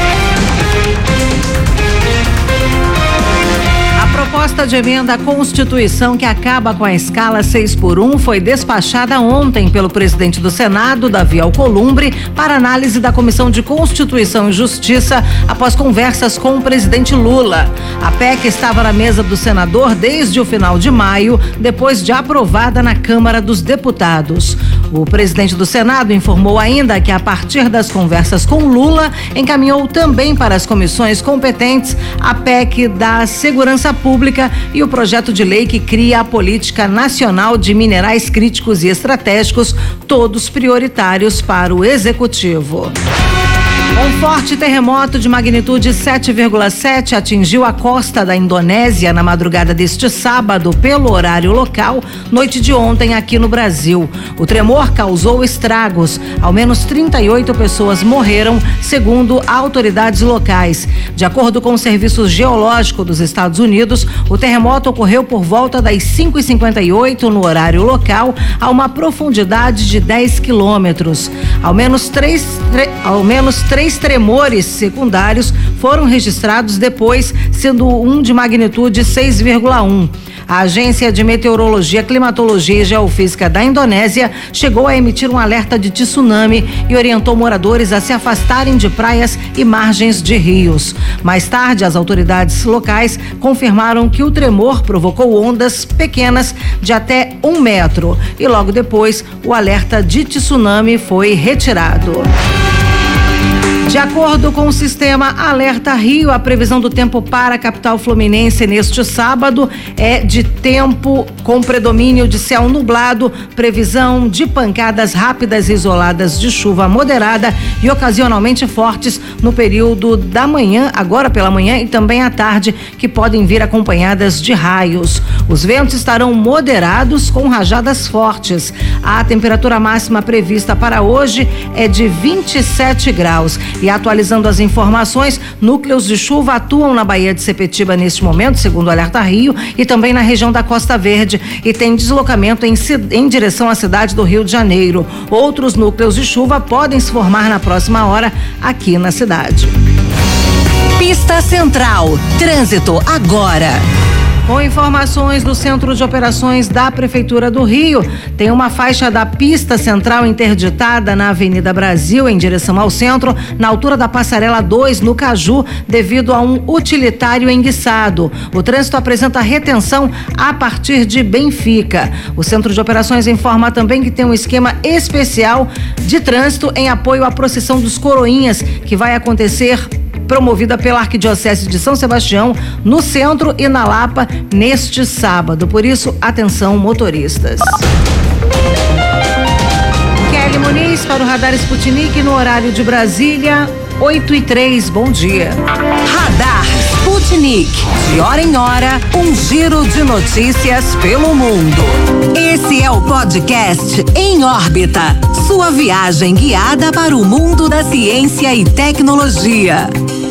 A proposta de emenda à Constituição que acaba com a escala seis por um foi despachada ontem pelo presidente do Senado, Davi Alcolumbre, para análise da Comissão de Constituição e Justiça após conversas com o presidente Lula. A P E C estava na mesa do senador desde o final de maio, depois de aprovada na Câmara dos Deputados. O presidente do Senado informou ainda que, a partir das conversas com Lula, encaminhou também para as comissões competentes a P E C da Segurança Pública e o projeto de lei que cria a Política Nacional de Minerais Críticos e Estratégicos, todos prioritários para o Executivo. Um forte terremoto de magnitude sete vírgula sete atingiu a costa da Indonésia na madrugada deste sábado, pelo horário local, noite de ontem aqui no Brasil. O tremor causou estragos. Ao menos trinta e oito pessoas morreram, segundo autoridades locais. De acordo com o Serviço Geológico dos Estados Unidos, o terremoto ocorreu por volta das cinco e cinquenta e oito no horário local, a uma profundidade de dez quilômetros. Ao menos três, tre, ao menos três tremores secundários foram registrados depois, sendo um de magnitude seis vírgula um. A Agência de Meteorologia, Climatologia e Geofísica da Indonésia chegou a emitir um alerta de tsunami e orientou moradores a se afastarem de praias e margens de rios. Mais tarde, as autoridades locais confirmaram que o tremor provocou ondas pequenas de até um metro e logo depois o alerta de tsunami foi retirado. De acordo com o sistema Alerta Rio, a previsão do tempo para a capital fluminense neste sábado é de tempo com predomínio de céu nublado, previsão de pancadas rápidas e isoladas de chuva moderada e ocasionalmente fortes no período da manhã, agora pela manhã e também à tarde, que podem vir acompanhadas de raios. Os ventos estarão moderados com rajadas fortes. A temperatura máxima prevista para hoje é de vinte e sete graus. E atualizando as informações, núcleos de chuva atuam na Baía de Sepetiba neste momento, segundo o Alerta Rio, e também na região da Costa Verde, e tem deslocamento em, em direção à cidade do Rio de Janeiro. Outros núcleos de chuva podem se formar na próxima hora aqui na cidade. Pista Central, trânsito agora. Com informações do Centro de Operações da Prefeitura do Rio, tem uma faixa da pista central interditada na Avenida Brasil, em direção ao centro, na altura da Passarela dois, no Caju, devido a um utilitário enguiçado. O trânsito apresenta retenção a partir de Benfica. O Centro de Operações informa também que tem um esquema especial de trânsito em apoio à procissão dos Coroinhas, que vai acontecer promovida pela Arquidiocese de São Sebastião, no centro e na Lapa, neste sábado. Por isso, atenção, motoristas. Kelly Muniz para o Radar Sputnik no horário de Brasília, oito e três. Bom dia. Radar Sputnik. De hora em hora, um giro de notícias pelo mundo. Esse é o podcast Em Órbita. Sua viagem guiada para o mundo da ciência e tecnologia.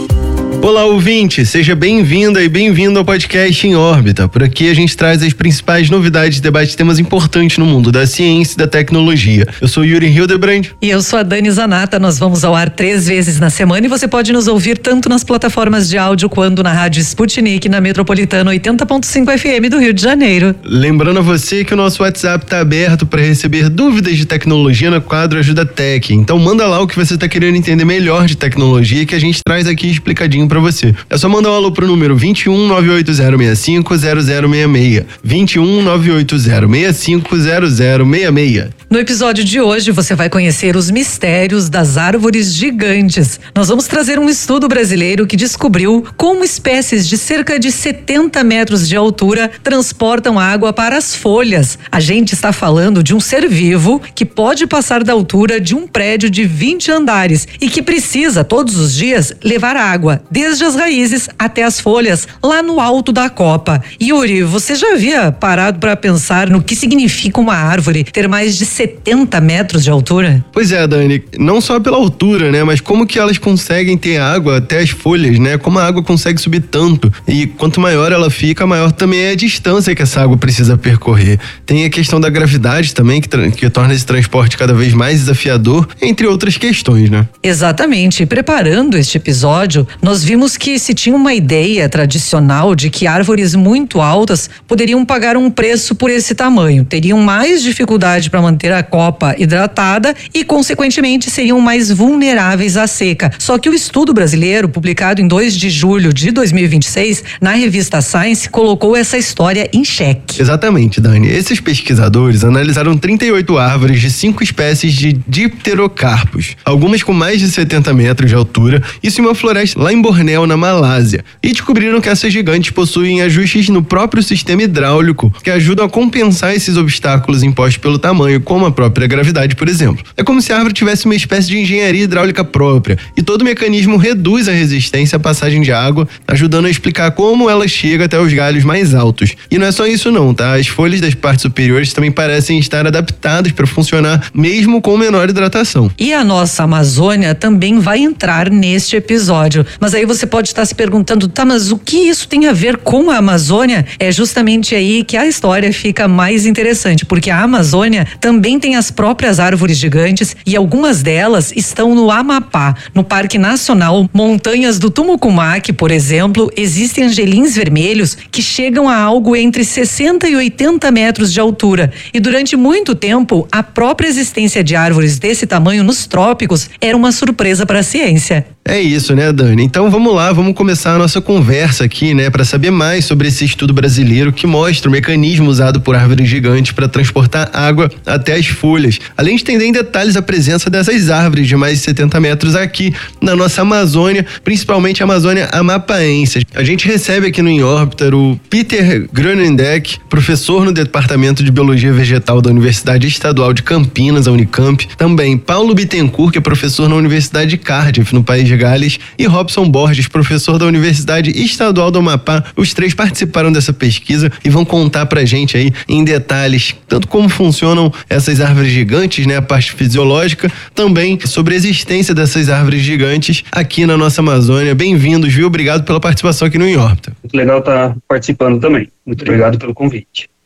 Olá, ouvinte, seja bem-vinda e bem-vindo ao podcast Em Órbita. Por aqui a gente traz as principais novidades e debate temas importantes no mundo da ciência e da tecnologia. Eu sou Yuri Hildebrand. E eu sou a Dani Zanata. Nós vamos ao ar três vezes na semana e você pode nos ouvir tanto nas plataformas de áudio quanto na Rádio Sputnik, na Metropolitana oitenta ponto cinco F M do Rio de Janeiro. Lembrando a você que o nosso WhatsApp está aberto para receber dúvidas de tecnologia no quadro Ajuda Tech. Então manda lá o que você está querendo entender melhor de tecnologia que a gente traz aqui explicadinho para você. É só mandar um alô pro número vinte e um, nove oito zero seis cinco, zero zero seis seis. vinte e um, nove oito zero seis cinco, zero zero seis seis. No episódio de hoje você vai conhecer os mistérios das árvores gigantes. Nós vamos trazer um estudo brasileiro que descobriu como espécies de cerca de setenta metros de altura transportam água para as folhas. A gente está falando de um ser vivo que pode passar da altura de um prédio de vinte andares e que precisa todos os dias levar água desde as raízes até as folhas, lá no alto da copa. Yuri, você já havia parado para pensar no que significa uma árvore ter mais de setenta metros de altura? Pois é, Dani, não só pela altura, né, mas como que elas conseguem ter água até as folhas, né? Como a água consegue subir tanto, e quanto maior ela fica, maior também é a distância que essa água precisa percorrer. Tem a questão da gravidade também, que, que torna esse transporte cada vez mais desafiador, entre outras questões, né? Exatamente. Preparando este episódio, nós vimos que se tinha uma ideia tradicional de que árvores muito altas poderiam pagar um preço por esse tamanho, teriam mais dificuldade para manter a copa hidratada e, consequentemente, seriam mais vulneráveis à seca. Só que o estudo brasileiro, publicado em dois de julho de dois mil e vinte e seis, na revista Science, colocou essa história em xeque. Exatamente, Dani. Esses pesquisadores analisaram trinta e oito árvores de cinco espécies de dipterocarpos, algumas com mais de setenta metros de altura, isso em uma floresta lá em Bornéu, na Malásia, e descobriram que essas gigantes possuem ajustes no próprio sistema hidráulico que ajudam a compensar esses obstáculos impostos pelo tamanho, como a própria gravidade, por exemplo. É como se a árvore tivesse uma espécie de engenharia hidráulica própria, e todo o mecanismo reduz a resistência à passagem de água, ajudando a explicar como ela chega até os galhos mais altos. E não é só isso não, tá? As folhas das partes superiores também parecem estar adaptadas para funcionar mesmo com menor hidratação. E a nossa Amazônia também vai entrar neste episódio. Mas aí você pode estar se perguntando, tá, mas o que isso tem a ver com a Amazônia? É justamente aí que a história fica mais interessante, porque a Amazônia também tem as próprias árvores gigantes e algumas delas estão no Amapá. No Parque Nacional Montanhas do Tumucumaque, por exemplo, existem angelins vermelhos que chegam a algo entre sessenta e oitenta metros de altura. E durante muito tempo, a própria existência de árvores desse tamanho nos trópicos era uma surpresa para a ciência. É isso, né, Dani? Então vamos lá, vamos começar a nossa conversa aqui, né, para saber mais sobre esse estudo brasileiro que mostra o mecanismo usado por árvores gigantes para transportar água até as folhas, além de entender em detalhes a presença dessas árvores de mais de setenta metros aqui na nossa Amazônia, principalmente a Amazônia amapaense. A gente recebe aqui no Em Órbita o Peter Grönendeck, professor no Departamento de Biologia Vegetal da Universidade Estadual de Campinas, a Unicamp, também Paulo Bittencourt, que é professor na Universidade de Cardiff, no país de Gales, e Robson Borges, professor da Universidade Estadual do Amapá. Os três participaram dessa pesquisa e vão contar pra gente aí em detalhes tanto como funcionam essas árvores gigantes, né, a parte fisiológica, também sobre a existência dessas árvores gigantes aqui na nossa Amazônia. Bem-vindos, viu? Obrigado pela participação aqui no Em Órbita. Muito legal estar participando também. Muito obrigado pelo convite.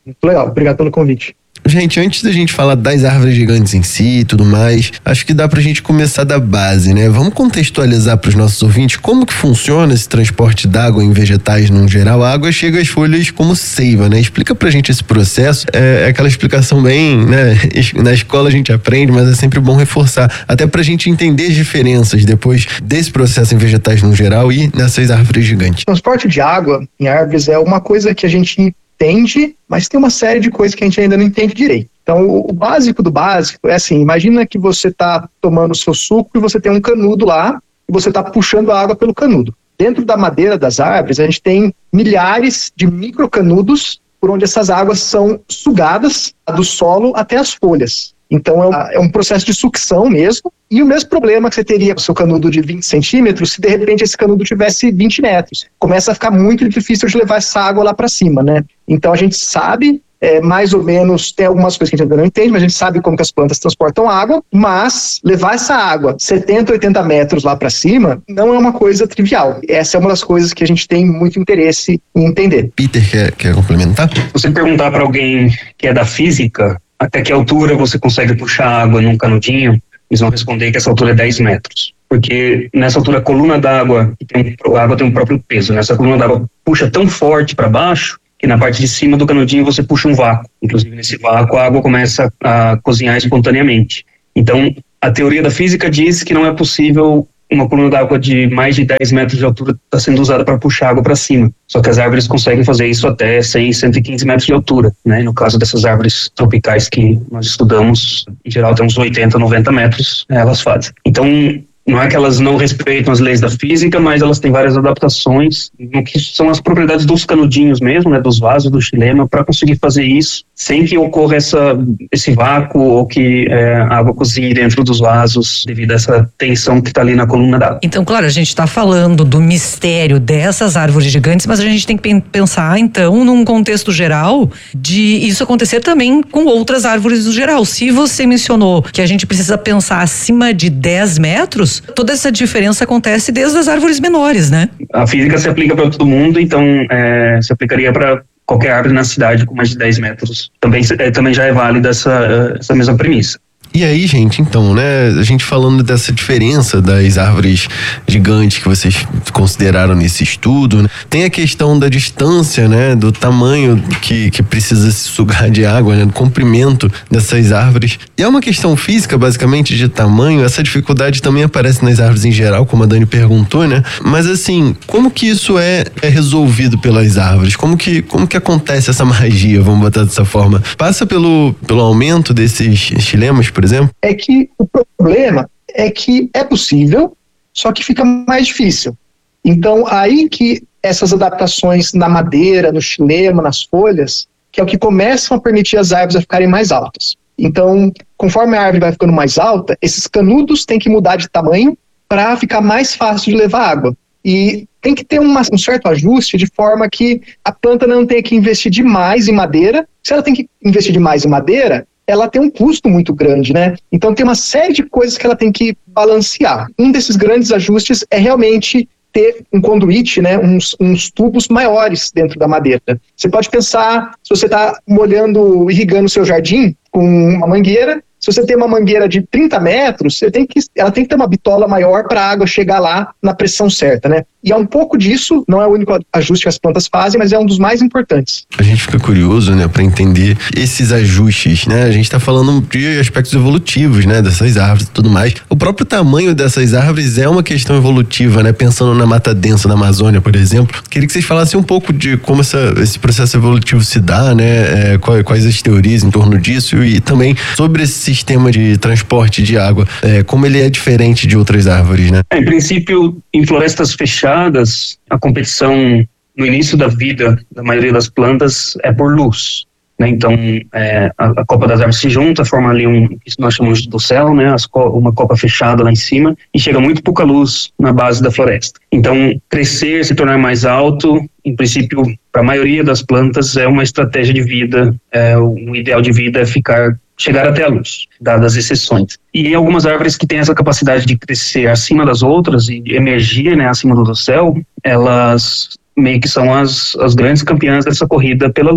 Muito legal, obrigado pelo convite. Gente, antes da gente falar das árvores gigantes em si e tudo mais, acho que dá pra gente começar da base, né? Vamos contextualizar para os nossos ouvintes como que funciona esse transporte d'água em vegetais no geral. A água chega às folhas como seiva, né? Explica pra gente esse processo. É, é aquela explicação bem, né? Na escola a gente aprende, mas é sempre bom reforçar, até pra gente entender as diferenças depois desse processo em vegetais no geral e nessas árvores gigantes. O transporte de água em árvores é uma coisa que a gente entende, mas tem uma série de coisas que a gente ainda não entende direito. Então, o, o básico do básico é assim, imagina que você está tomando o seu suco e você tem um canudo lá e você está puxando a água pelo canudo. Dentro da madeira das árvores, a gente tem milhares de microcanudos por onde essas águas são sugadas do solo até as folhas. Então, é um, é um processo de sucção mesmo, e o mesmo problema que você teria com o seu canudo de vinte centímetros, se de repente esse canudo tivesse vinte metros. Começa a ficar muito difícil de levar essa água lá para cima, né? Então, a gente sabe, é, mais ou menos, tem algumas coisas que a gente ainda não entende, mas a gente sabe como que as plantas transportam água, mas levar essa água setenta, oitenta metros lá para cima não é uma coisa trivial. Essa é uma das coisas que a gente tem muito interesse em entender. Peter, quer, quer complementar? Se você perguntar para alguém que é da física, até que altura você consegue puxar água num canudinho, eles vão responder que essa altura é dez metros. Porque nessa altura a coluna d'água, a água tem um próprio peso, né? Essa coluna d'água puxa tão forte para baixo que na parte de cima do canudinho você puxa um vácuo. Inclusive nesse vácuo a água começa a cozinhar espontaneamente. Então a teoria da física diz que não é possível uma coluna d'água de mais de dez metros de altura está sendo usada para puxar água para cima. Só que as árvores conseguem fazer isso até cem, cento e quinze metros de altura, né? No caso dessas árvores tropicais que nós estudamos, em geral tem uns oitenta, noventa metros, né, elas fazem. Então, não é que elas não respeitam as leis da física, mas elas têm várias adaptações no que são as propriedades dos canudinhos mesmo, né, dos vasos, do xilema, para conseguir fazer isso sem que ocorra essa, esse vácuo ou que é, a água cozinhe dentro dos vasos devido a essa tensão que está ali na coluna d'água. Então, claro, a gente está falando do mistério dessas árvores gigantes, mas a gente tem que pensar, então, num contexto geral de isso acontecer também com outras árvores no geral. Se você mencionou que a gente precisa pensar acima de dez metros, toda essa diferença acontece desde as árvores menores, né? A física se aplica para todo mundo, então é, se aplicaria para qualquer árvore na cidade com mais de dez metros. Também, é, também já é válida essa, essa mesma premissa. E aí, gente, então, né, a gente falando dessa diferença das árvores gigantes que vocês consideraram nesse estudo, né, tem a questão da distância, né, do tamanho que, que precisa se sugar de água, né, do comprimento dessas árvores. E é uma questão física, basicamente, de tamanho. Essa dificuldade também aparece nas árvores em geral, como a Dani perguntou, né, mas assim, como que isso é, é resolvido pelas árvores? Como que, como que acontece essa magia, vamos botar dessa forma? Passa pelo, pelo aumento desses xilemas, por exemplo? É que o problema é que é possível, só que fica mais difícil. Então, aí que essas adaptações na madeira, no xilema, nas folhas, que é o que começam a permitir as árvores a ficarem mais altas. Então, conforme a árvore vai ficando mais alta, esses canudos têm que mudar de tamanho para ficar mais fácil de levar água. E tem que ter uma, um certo ajuste de forma que a planta não tenha que investir demais em madeira. Se ela tem que investir demais em madeira, ela tem um custo muito grande, né? Então tem uma série de coisas que ela tem que balancear. Um desses grandes ajustes é realmente ter um conduíte, né? Uns, uns tubos maiores dentro da madeira. Você pode pensar, se você está molhando, irrigando o seu jardim com uma mangueira, se você tem uma mangueira de trinta metros, você tem que, ela tem que ter uma bitola maior para a água chegar lá na pressão certa, né? E é um pouco disso, não é o único ajuste que as plantas fazem, mas é um dos mais importantes. A gente fica curioso, né, para entender esses ajustes, né? A gente está falando de aspectos evolutivos, né, dessas árvores e tudo mais. O próprio tamanho dessas árvores é uma questão evolutiva, né? Pensando na mata densa da Amazônia, por exemplo. Queria que vocês falassem um pouco de como essa, esse processo evolutivo se dá, né? É, quais, quais as teorias em torno disso e também sobre esse sistema de transporte de água, é, como ele é diferente de outras árvores, né? É, em princípio, em florestas fechadas, a competição no início da vida da maioria das plantas é por luz, né? Então, é, a, a copa das árvores se junta, forma ali um, isso nós chamamos de dossel, né? As co- uma copa fechada lá em cima, e chega muito pouca luz na base da floresta. Então, crescer, se tornar mais alto, em princípio, para a maioria das plantas é uma estratégia de vida, é, um ideal de vida é ficar chegar até a luz, dadas as exceções. E algumas árvores que têm essa capacidade de crescer acima das outras e emergir, né, acima do dossel, elas meio que são as, as grandes campeãs dessa corrida pela luz.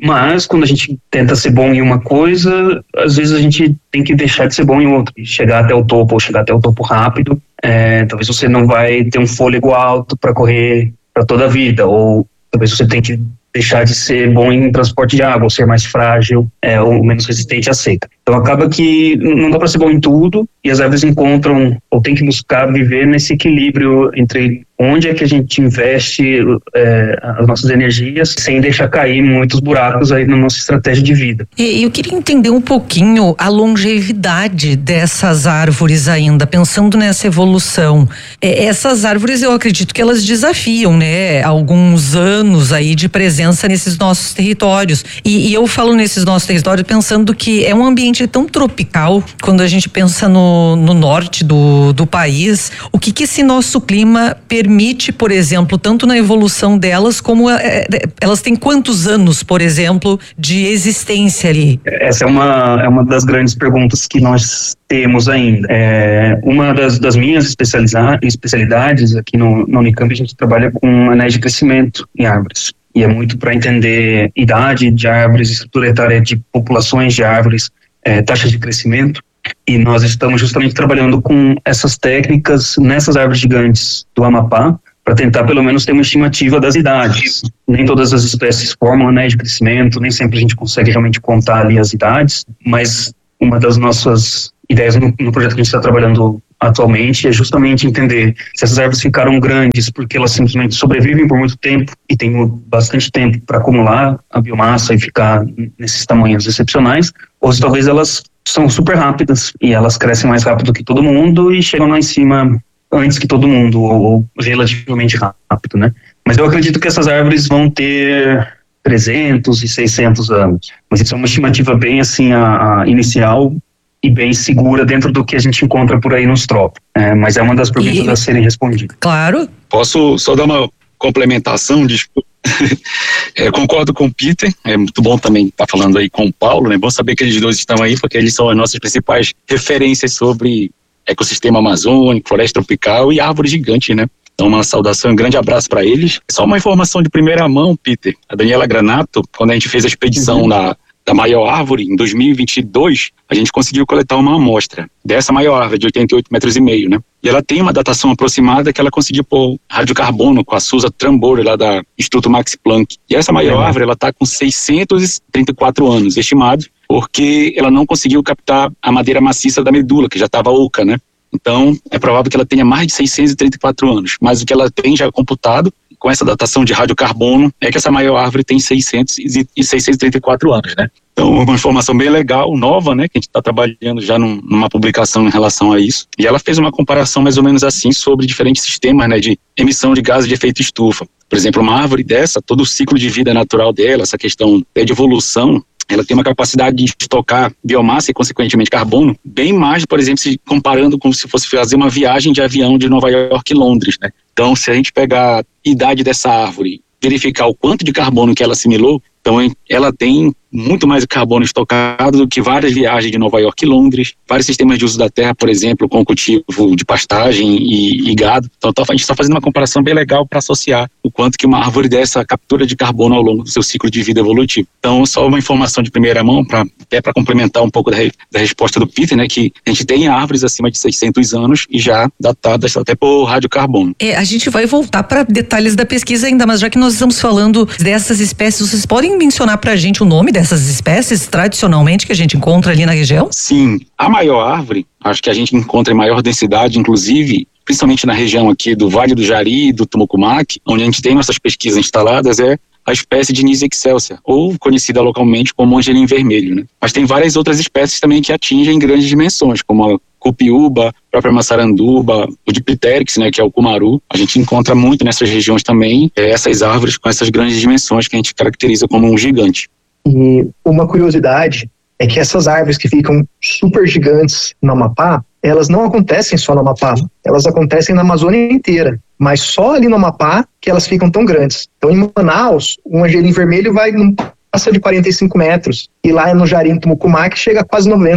Mas quando a gente tenta ser bom em uma coisa, às vezes a gente tem que deixar de ser bom em outra, chegar até o topo ou chegar até o topo rápido. É, talvez você não vai ter um fôlego alto para correr para toda a vida, ou talvez você tenha que deixar de ser bom em transporte de água, ou ser mais frágil, é, ou menos resistente à seca. Então acaba que não dá para ser bom em tudo, e as árvores encontram, ou tem que buscar viver nesse equilíbrio entre onde é que a gente investe é, as nossas energias, sem deixar cair muitos buracos aí na nossa estratégia de vida. E eu queria entender um pouquinho a longevidade dessas árvores ainda, pensando nessa evolução. É, essas árvores, eu acredito que elas desafiam, né, alguns anos aí de presença nesses nossos territórios. E, e eu falo nesses nossos territórios pensando que é um ambiente tão tropical, quando a gente pensa no, no norte do, do país, o que que esse nosso clima permite, por exemplo, tanto na evolução delas, como é, elas têm quantos anos, por exemplo, de existência ali? Essa é uma, é uma das grandes perguntas que nós temos ainda. É, uma das, das minhas especialidades aqui no, no Unicamp, a gente trabalha com anéis de crescimento em árvores. E é muito para entender idade de árvores, estrutura etária de populações de árvores, é, taxas de crescimento. E nós estamos justamente trabalhando com essas técnicas nessas árvores gigantes do Amapá, para tentar pelo menos ter uma estimativa das idades. Nem todas as espécies formam anéis de crescimento, nem sempre a gente consegue realmente contar ali as idades, mas uma das nossas ideias no, no projeto que a gente está trabalhando atualmente é justamente entender se essas árvores ficaram grandes porque elas simplesmente sobrevivem por muito tempo e têm bastante tempo para acumular a biomassa e ficar nesses tamanhos excepcionais, ou se talvez elas são super rápidas e elas crescem mais rápido que todo mundo e chegam lá em cima antes que todo mundo, ou, ou relativamente rápido, né? Mas eu acredito que essas árvores vão ter trezentos e seiscentos anos, mas isso é uma estimativa bem assim, a, a inicial e bem segura dentro do que a gente encontra por aí nos trópicos. É, mas é uma das perguntas e... a serem respondidas. Claro. Posso só dar uma complementação? Desculpa. É, concordo com o Peter, é muito bom também estar falando aí com o Paulo, né? Bom saber que eles dois estão aí, porque eles são as nossas principais referências sobre ecossistema amazônico, floresta tropical e árvores gigantes, né? Então uma saudação, um grande abraço para eles. Só uma informação de primeira mão, Peter, a Daniela Granato, quando a gente fez a expedição uhum. na da maior árvore, em dois mil e vinte e dois, a gente conseguiu coletar uma amostra dessa maior árvore, de oitenta e oito metros e meio, né? E ela tem uma datação aproximada que ela conseguiu pôr radiocarbono com a Susan Trambore, lá da Instituto Max Planck. E essa maior uhum. árvore, ela está com seiscentos e trinta e quatro anos estimados, porque ela não conseguiu captar a madeira maciça da medula, que já estava oca, né? Então, é provável que ela tenha mais de seiscentos e trinta e quatro anos. Mas o que ela tem já computado, com essa datação de radiocarbono, é que essa maior árvore tem seiscentos e seiscentos e trinta e quatro anos, né? Então, uma informação bem legal, nova, né? Que a gente está trabalhando já num, numa publicação em relação a isso. E ela fez uma comparação mais ou menos assim sobre diferentes sistemas, né? De emissão de gases de efeito estufa. Por exemplo, uma árvore dessa, todo o ciclo de vida natural dela, essa questão de evolução, ela tem uma capacidade de estocar biomassa e, consequentemente, carbono, bem mais, por exemplo, se comparando com se fosse fazer uma viagem de avião de Nova York e Londres, né? Então, se a gente pegar a idade dessa árvore, verificar o quanto de carbono que ela assimilou, então ela tem muito mais carbono estocado do que várias viagens de Nova York e Londres, vários sistemas de uso da terra, por exemplo, com cultivo de pastagem e, e gado. Então a gente está fazendo uma comparação bem legal para associar o quanto que uma árvore dessa captura de carbono ao longo do seu ciclo de vida evolutivo. Então, só uma informação de primeira mão, pra, até para complementar um pouco da, da resposta do Peter, né, que a gente tem árvores acima de seiscentos anos e já datadas até por radiocarbono. É, a gente vai voltar para detalhes da pesquisa ainda, mas já que nós estamos falando dessas espécies, vocês podem mencionar para a gente o nome dessas espécies tradicionalmente que a gente encontra ali na região? Sim, a maior árvore, acho que a gente encontra em maior densidade, inclusive, principalmente na região aqui do Vale do Jari e do Tumucumaque, onde a gente tem nossas pesquisas instaladas, é a espécie de Nyssa excelsa, ou conhecida localmente como angelim vermelho, né? Mas tem várias outras espécies também que atingem grandes dimensões, como a cupiúba, a própria maçaranduba, o dipteryx, né, que é o cumaru. A gente encontra muito nessas regiões também é, essas árvores com essas grandes dimensões que a gente caracteriza como um gigante. E uma curiosidade é que essas árvores que ficam super gigantes no Amapá, elas não acontecem só no Amapá, elas acontecem na Amazônia inteira, mas só ali no Amapá que elas ficam tão grandes. Então em Manaus, um angelim vermelho vai não passa de quarenta e cinco metros, e lá no Jari, no Tumucumaque, chega a quase noventa.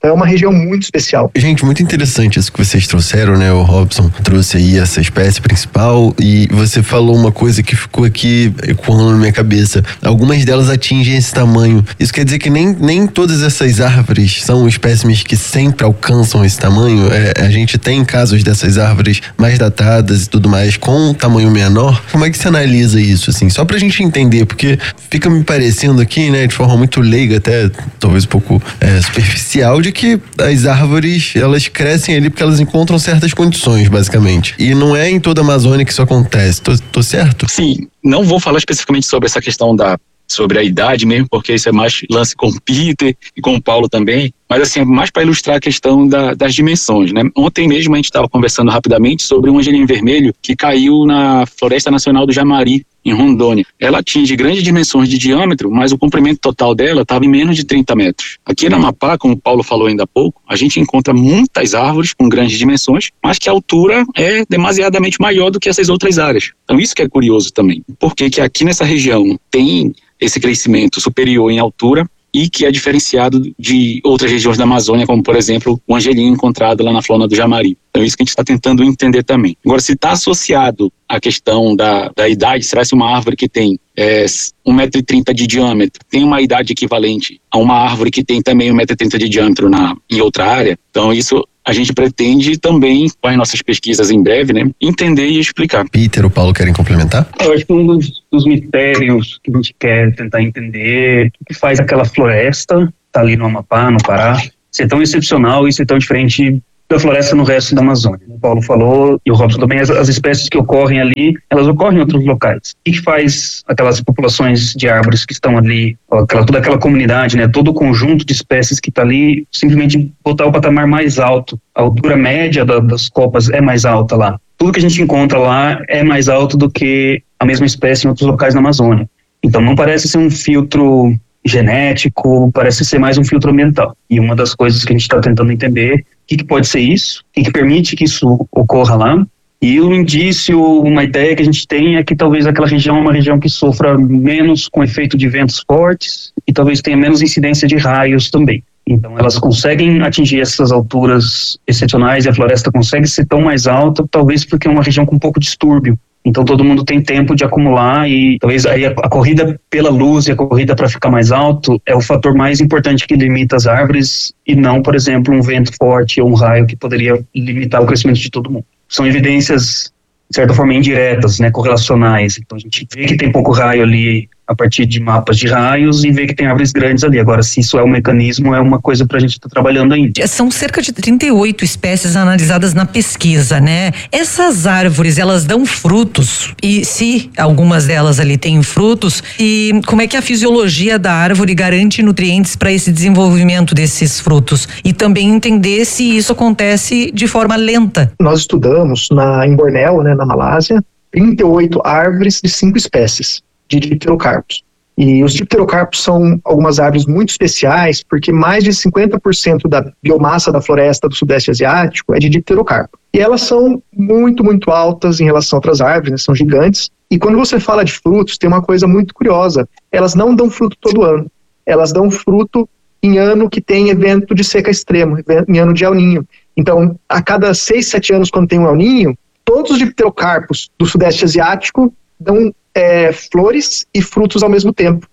Então é uma região muito especial. Gente, muito interessante isso que vocês trouxeram, né? O Robson trouxe aí essa espécie principal e você falou uma coisa que ficou aqui ecoando na minha cabeça. Algumas delas atingem esse tamanho. Isso quer dizer que nem, nem todas essas árvores são espécimes que sempre alcançam esse tamanho? É, a gente tem casos dessas árvores mais datadas e tudo mais com um tamanho menor. Como é que você analisa isso, assim? Só pra gente entender, porque fica me parecendo aqui, né, de forma muito leiga, até talvez um pouco é, superficial, de que as árvores, elas crescem ali porque elas encontram certas condições, basicamente. E não é em toda a Amazônia que isso acontece. Tô, tô certo? Sim, não vou falar especificamente sobre essa questão da sobre a idade mesmo, porque isso é mais lance com o Peter e com o Paulo também, mas assim, é mais para ilustrar a questão da, das dimensões, né? Ontem mesmo a gente estava conversando rapidamente sobre um angelim vermelho que caiu na Floresta Nacional do Jamari, em Rondônia. Ela atinge grandes dimensões de diâmetro, mas o comprimento total dela estava em menos de trinta metros. Aqui no Amapá, como o Paulo falou ainda há pouco, a gente encontra muitas árvores com grandes dimensões, mas que a altura é demasiadamente maior do que essas outras áreas. Então isso que é curioso também. Por que que aqui nessa região tem esse crescimento superior em altura e que é diferenciado de outras regiões da Amazônia, como por exemplo o angelim encontrado lá na Flona do Jamari. Então é isso que a gente está tentando entender também. Agora, se está associado à questão da, da idade, será que uma árvore que tem é, um metro e trinta de diâmetro tem uma idade equivalente a uma árvore que tem também um metro e trinta de diâmetro na, em outra área? Então isso a gente pretende também, com as nossas pesquisas em breve, né, entender e explicar. Peter ou Paulo querem complementar? Eu acho que um dos, dos mistérios que a gente quer tentar entender, o que faz aquela floresta, tá ali no Amapá, no Pará, ser tão excepcional e ser tão diferente da floresta no resto da Amazônia. O Paulo falou, e o Robson também, as, as espécies que ocorrem ali, elas ocorrem em outros locais. O que faz aquelas populações de árvores que estão ali, aquela, toda aquela comunidade, né, todo o conjunto de espécies que está ali, simplesmente botar o patamar mais alto? A altura média da, das copas é mais alta lá. Tudo que a gente encontra lá é mais alto do que a mesma espécie em outros locais na Amazônia. Então não parece ser um filtro genético, parece ser mais um filtro ambiental. E uma das coisas que a gente está tentando entender, o que, que pode ser isso, o que, que permite que isso ocorra lá. E um indício, uma ideia que a gente tem é que talvez aquela região é uma região que sofra menos com efeito de ventos fortes e talvez tenha menos incidência de raios também. Então elas conseguem atingir essas alturas excepcionais e a floresta consegue ser tão mais alta, talvez porque é uma região com pouco distúrbio. Então todo mundo tem tempo de acumular e talvez aí a, a corrida pela luz e a corrida para ficar mais alto é o fator mais importante que limita as árvores e não, por exemplo, um vento forte ou um raio que poderia limitar o crescimento de todo mundo. São evidências, de certa forma, indiretas, né, correlacionais. Então a gente vê que tem pouco raio ali a partir de mapas de raios e vê que tem árvores grandes ali. Agora, se isso é um mecanismo, é uma coisa para a gente estar tá trabalhando ainda. São cerca de trinta e oito espécies analisadas na pesquisa, né? Essas árvores, elas dão frutos e se algumas delas ali têm frutos, e como é que a fisiologia da árvore garante nutrientes para esse desenvolvimento desses frutos? E também entender se isso acontece de forma lenta. Nós estudamos na, em Bornéu, né, na Malásia, trinta e oito árvores de cinco espécies de dipterocarpos. E os dipterocarpos são algumas árvores muito especiais porque mais de cinquenta por cento da biomassa da floresta do Sudeste Asiático é de dipterocarpo. E elas são muito, muito altas em relação a outras árvores, né? São gigantes. E quando você fala de frutos, tem uma coisa muito curiosa. Elas não dão fruto todo ano. Elas dão fruto em ano que tem evento de seca extremo, em ano de El Niño. Então, a cada seis, sete anos, quando tem um El Niño, todos os dipterocarpos do Sudeste Asiático dão É, flores e frutos ao mesmo tempo.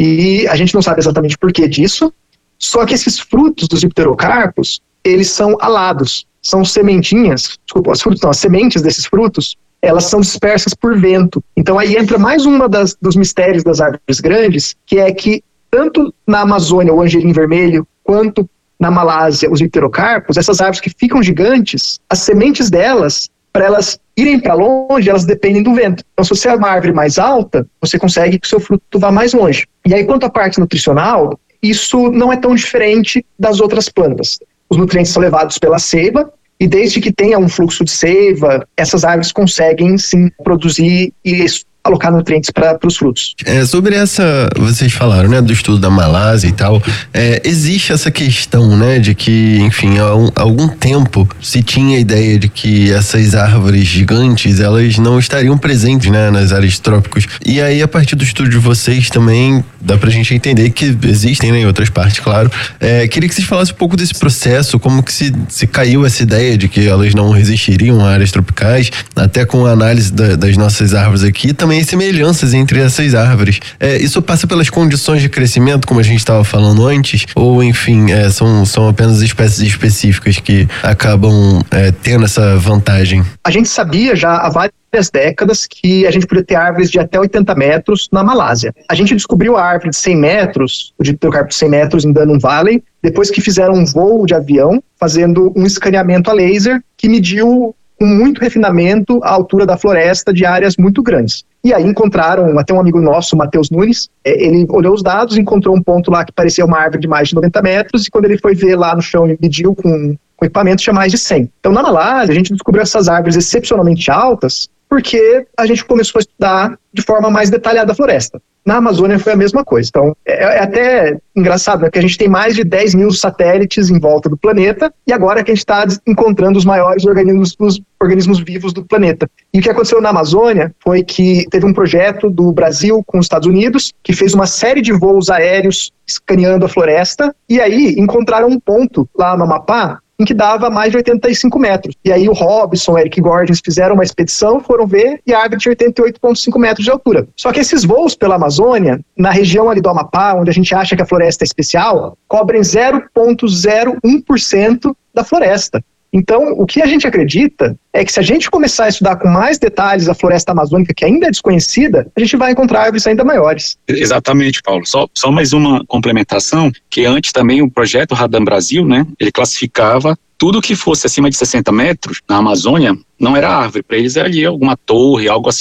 E a gente não sabe exatamente por que disso, só que esses frutos dos dipterocarpos, eles são alados, são sementinhas, desculpa, as, frutos, não, as sementes desses frutos, elas são dispersas por vento. Então aí entra mais uma das, dos mistérios das árvores grandes, que é que tanto na Amazônia o angelim vermelho, quanto na Malásia os dipterocarpos, essas árvores que ficam gigantes, as sementes delas, para elas irem para longe, elas dependem do vento. Então, se você é uma árvore mais alta, você consegue que o seu fruto vá mais longe. E aí, quanto à parte nutricional, isso não é tão diferente das outras plantas. Os nutrientes são levados pela seiva, e desde que tenha um fluxo de seiva, essas árvores conseguem, sim, produzir e alocar nutrientes para os frutos. É, sobre essa, vocês falaram, né, do estudo da Malásia e tal, é, existe essa questão, né, de que, enfim, há, um, há algum tempo se tinha a ideia de que essas árvores gigantes, elas não estariam presentes, né, nas áreas trópicos. E aí, a partir do estudo de vocês também, dá pra gente entender que existem, né, em outras partes, claro. É, queria que vocês falassem um pouco desse processo, como que se, se caiu essa ideia de que elas não resistiriam a áreas tropicais, até com a análise da, das nossas árvores aqui, também semelhanças entre essas árvores. É, isso passa pelas condições de crescimento, como a gente estava falando antes, ou enfim, é, são, são apenas espécies específicas que acabam é, tendo essa vantagem? A gente sabia já há várias décadas que a gente podia ter árvores de até oitenta metros na Malásia. A gente descobriu a árvore de cem metros, o dipterocarpo de cem metros em Danum Valley, depois que fizeram um voo de avião, fazendo um escaneamento a laser, que mediu com muito refinamento a altura da floresta de áreas muito grandes. E aí encontraram, até um amigo nosso, Matheus Nunes, ele olhou os dados, encontrou um ponto lá que parecia uma árvore de mais de noventa metros, e quando ele foi ver lá no chão e mediu com, com equipamento, tinha mais de cem. Então na Malásia a gente descobriu essas árvores excepcionalmente altas, porque a gente começou a estudar de forma mais detalhada a floresta. Na Amazônia foi a mesma coisa. Então, é, é até engraçado, né, que a gente tem mais de dez mil satélites em volta do planeta, e agora que a gente está encontrando os maiores organismos, os organismos vivos do planeta. E o que aconteceu na Amazônia foi que teve um projeto do Brasil com os Estados Unidos, que fez uma série de voos aéreos escaneando a floresta, e aí encontraram um ponto lá no Amapá, em que dava mais de oitenta e cinco metros. E aí o Robson, o Eric Gordons fizeram uma expedição, foram ver, e a árvore tinha oitenta e oito vírgula cinco metros de altura. Só que esses voos pela Amazônia, na região ali do Amapá, onde a gente acha que a floresta é especial, cobrem zero vírgula zero um por cento da floresta. Então, o que a gente acredita é que se a gente começar a estudar com mais detalhes a floresta amazônica, que ainda é desconhecida, a gente vai encontrar árvores ainda maiores. Exatamente, Paulo. Só, só mais uma complementação, que antes também o projeto Radam Brasil, né, ele classificava tudo que fosse acima de sessenta metros na Amazônia, não era árvore. Para eles era ali alguma torre, algo assim.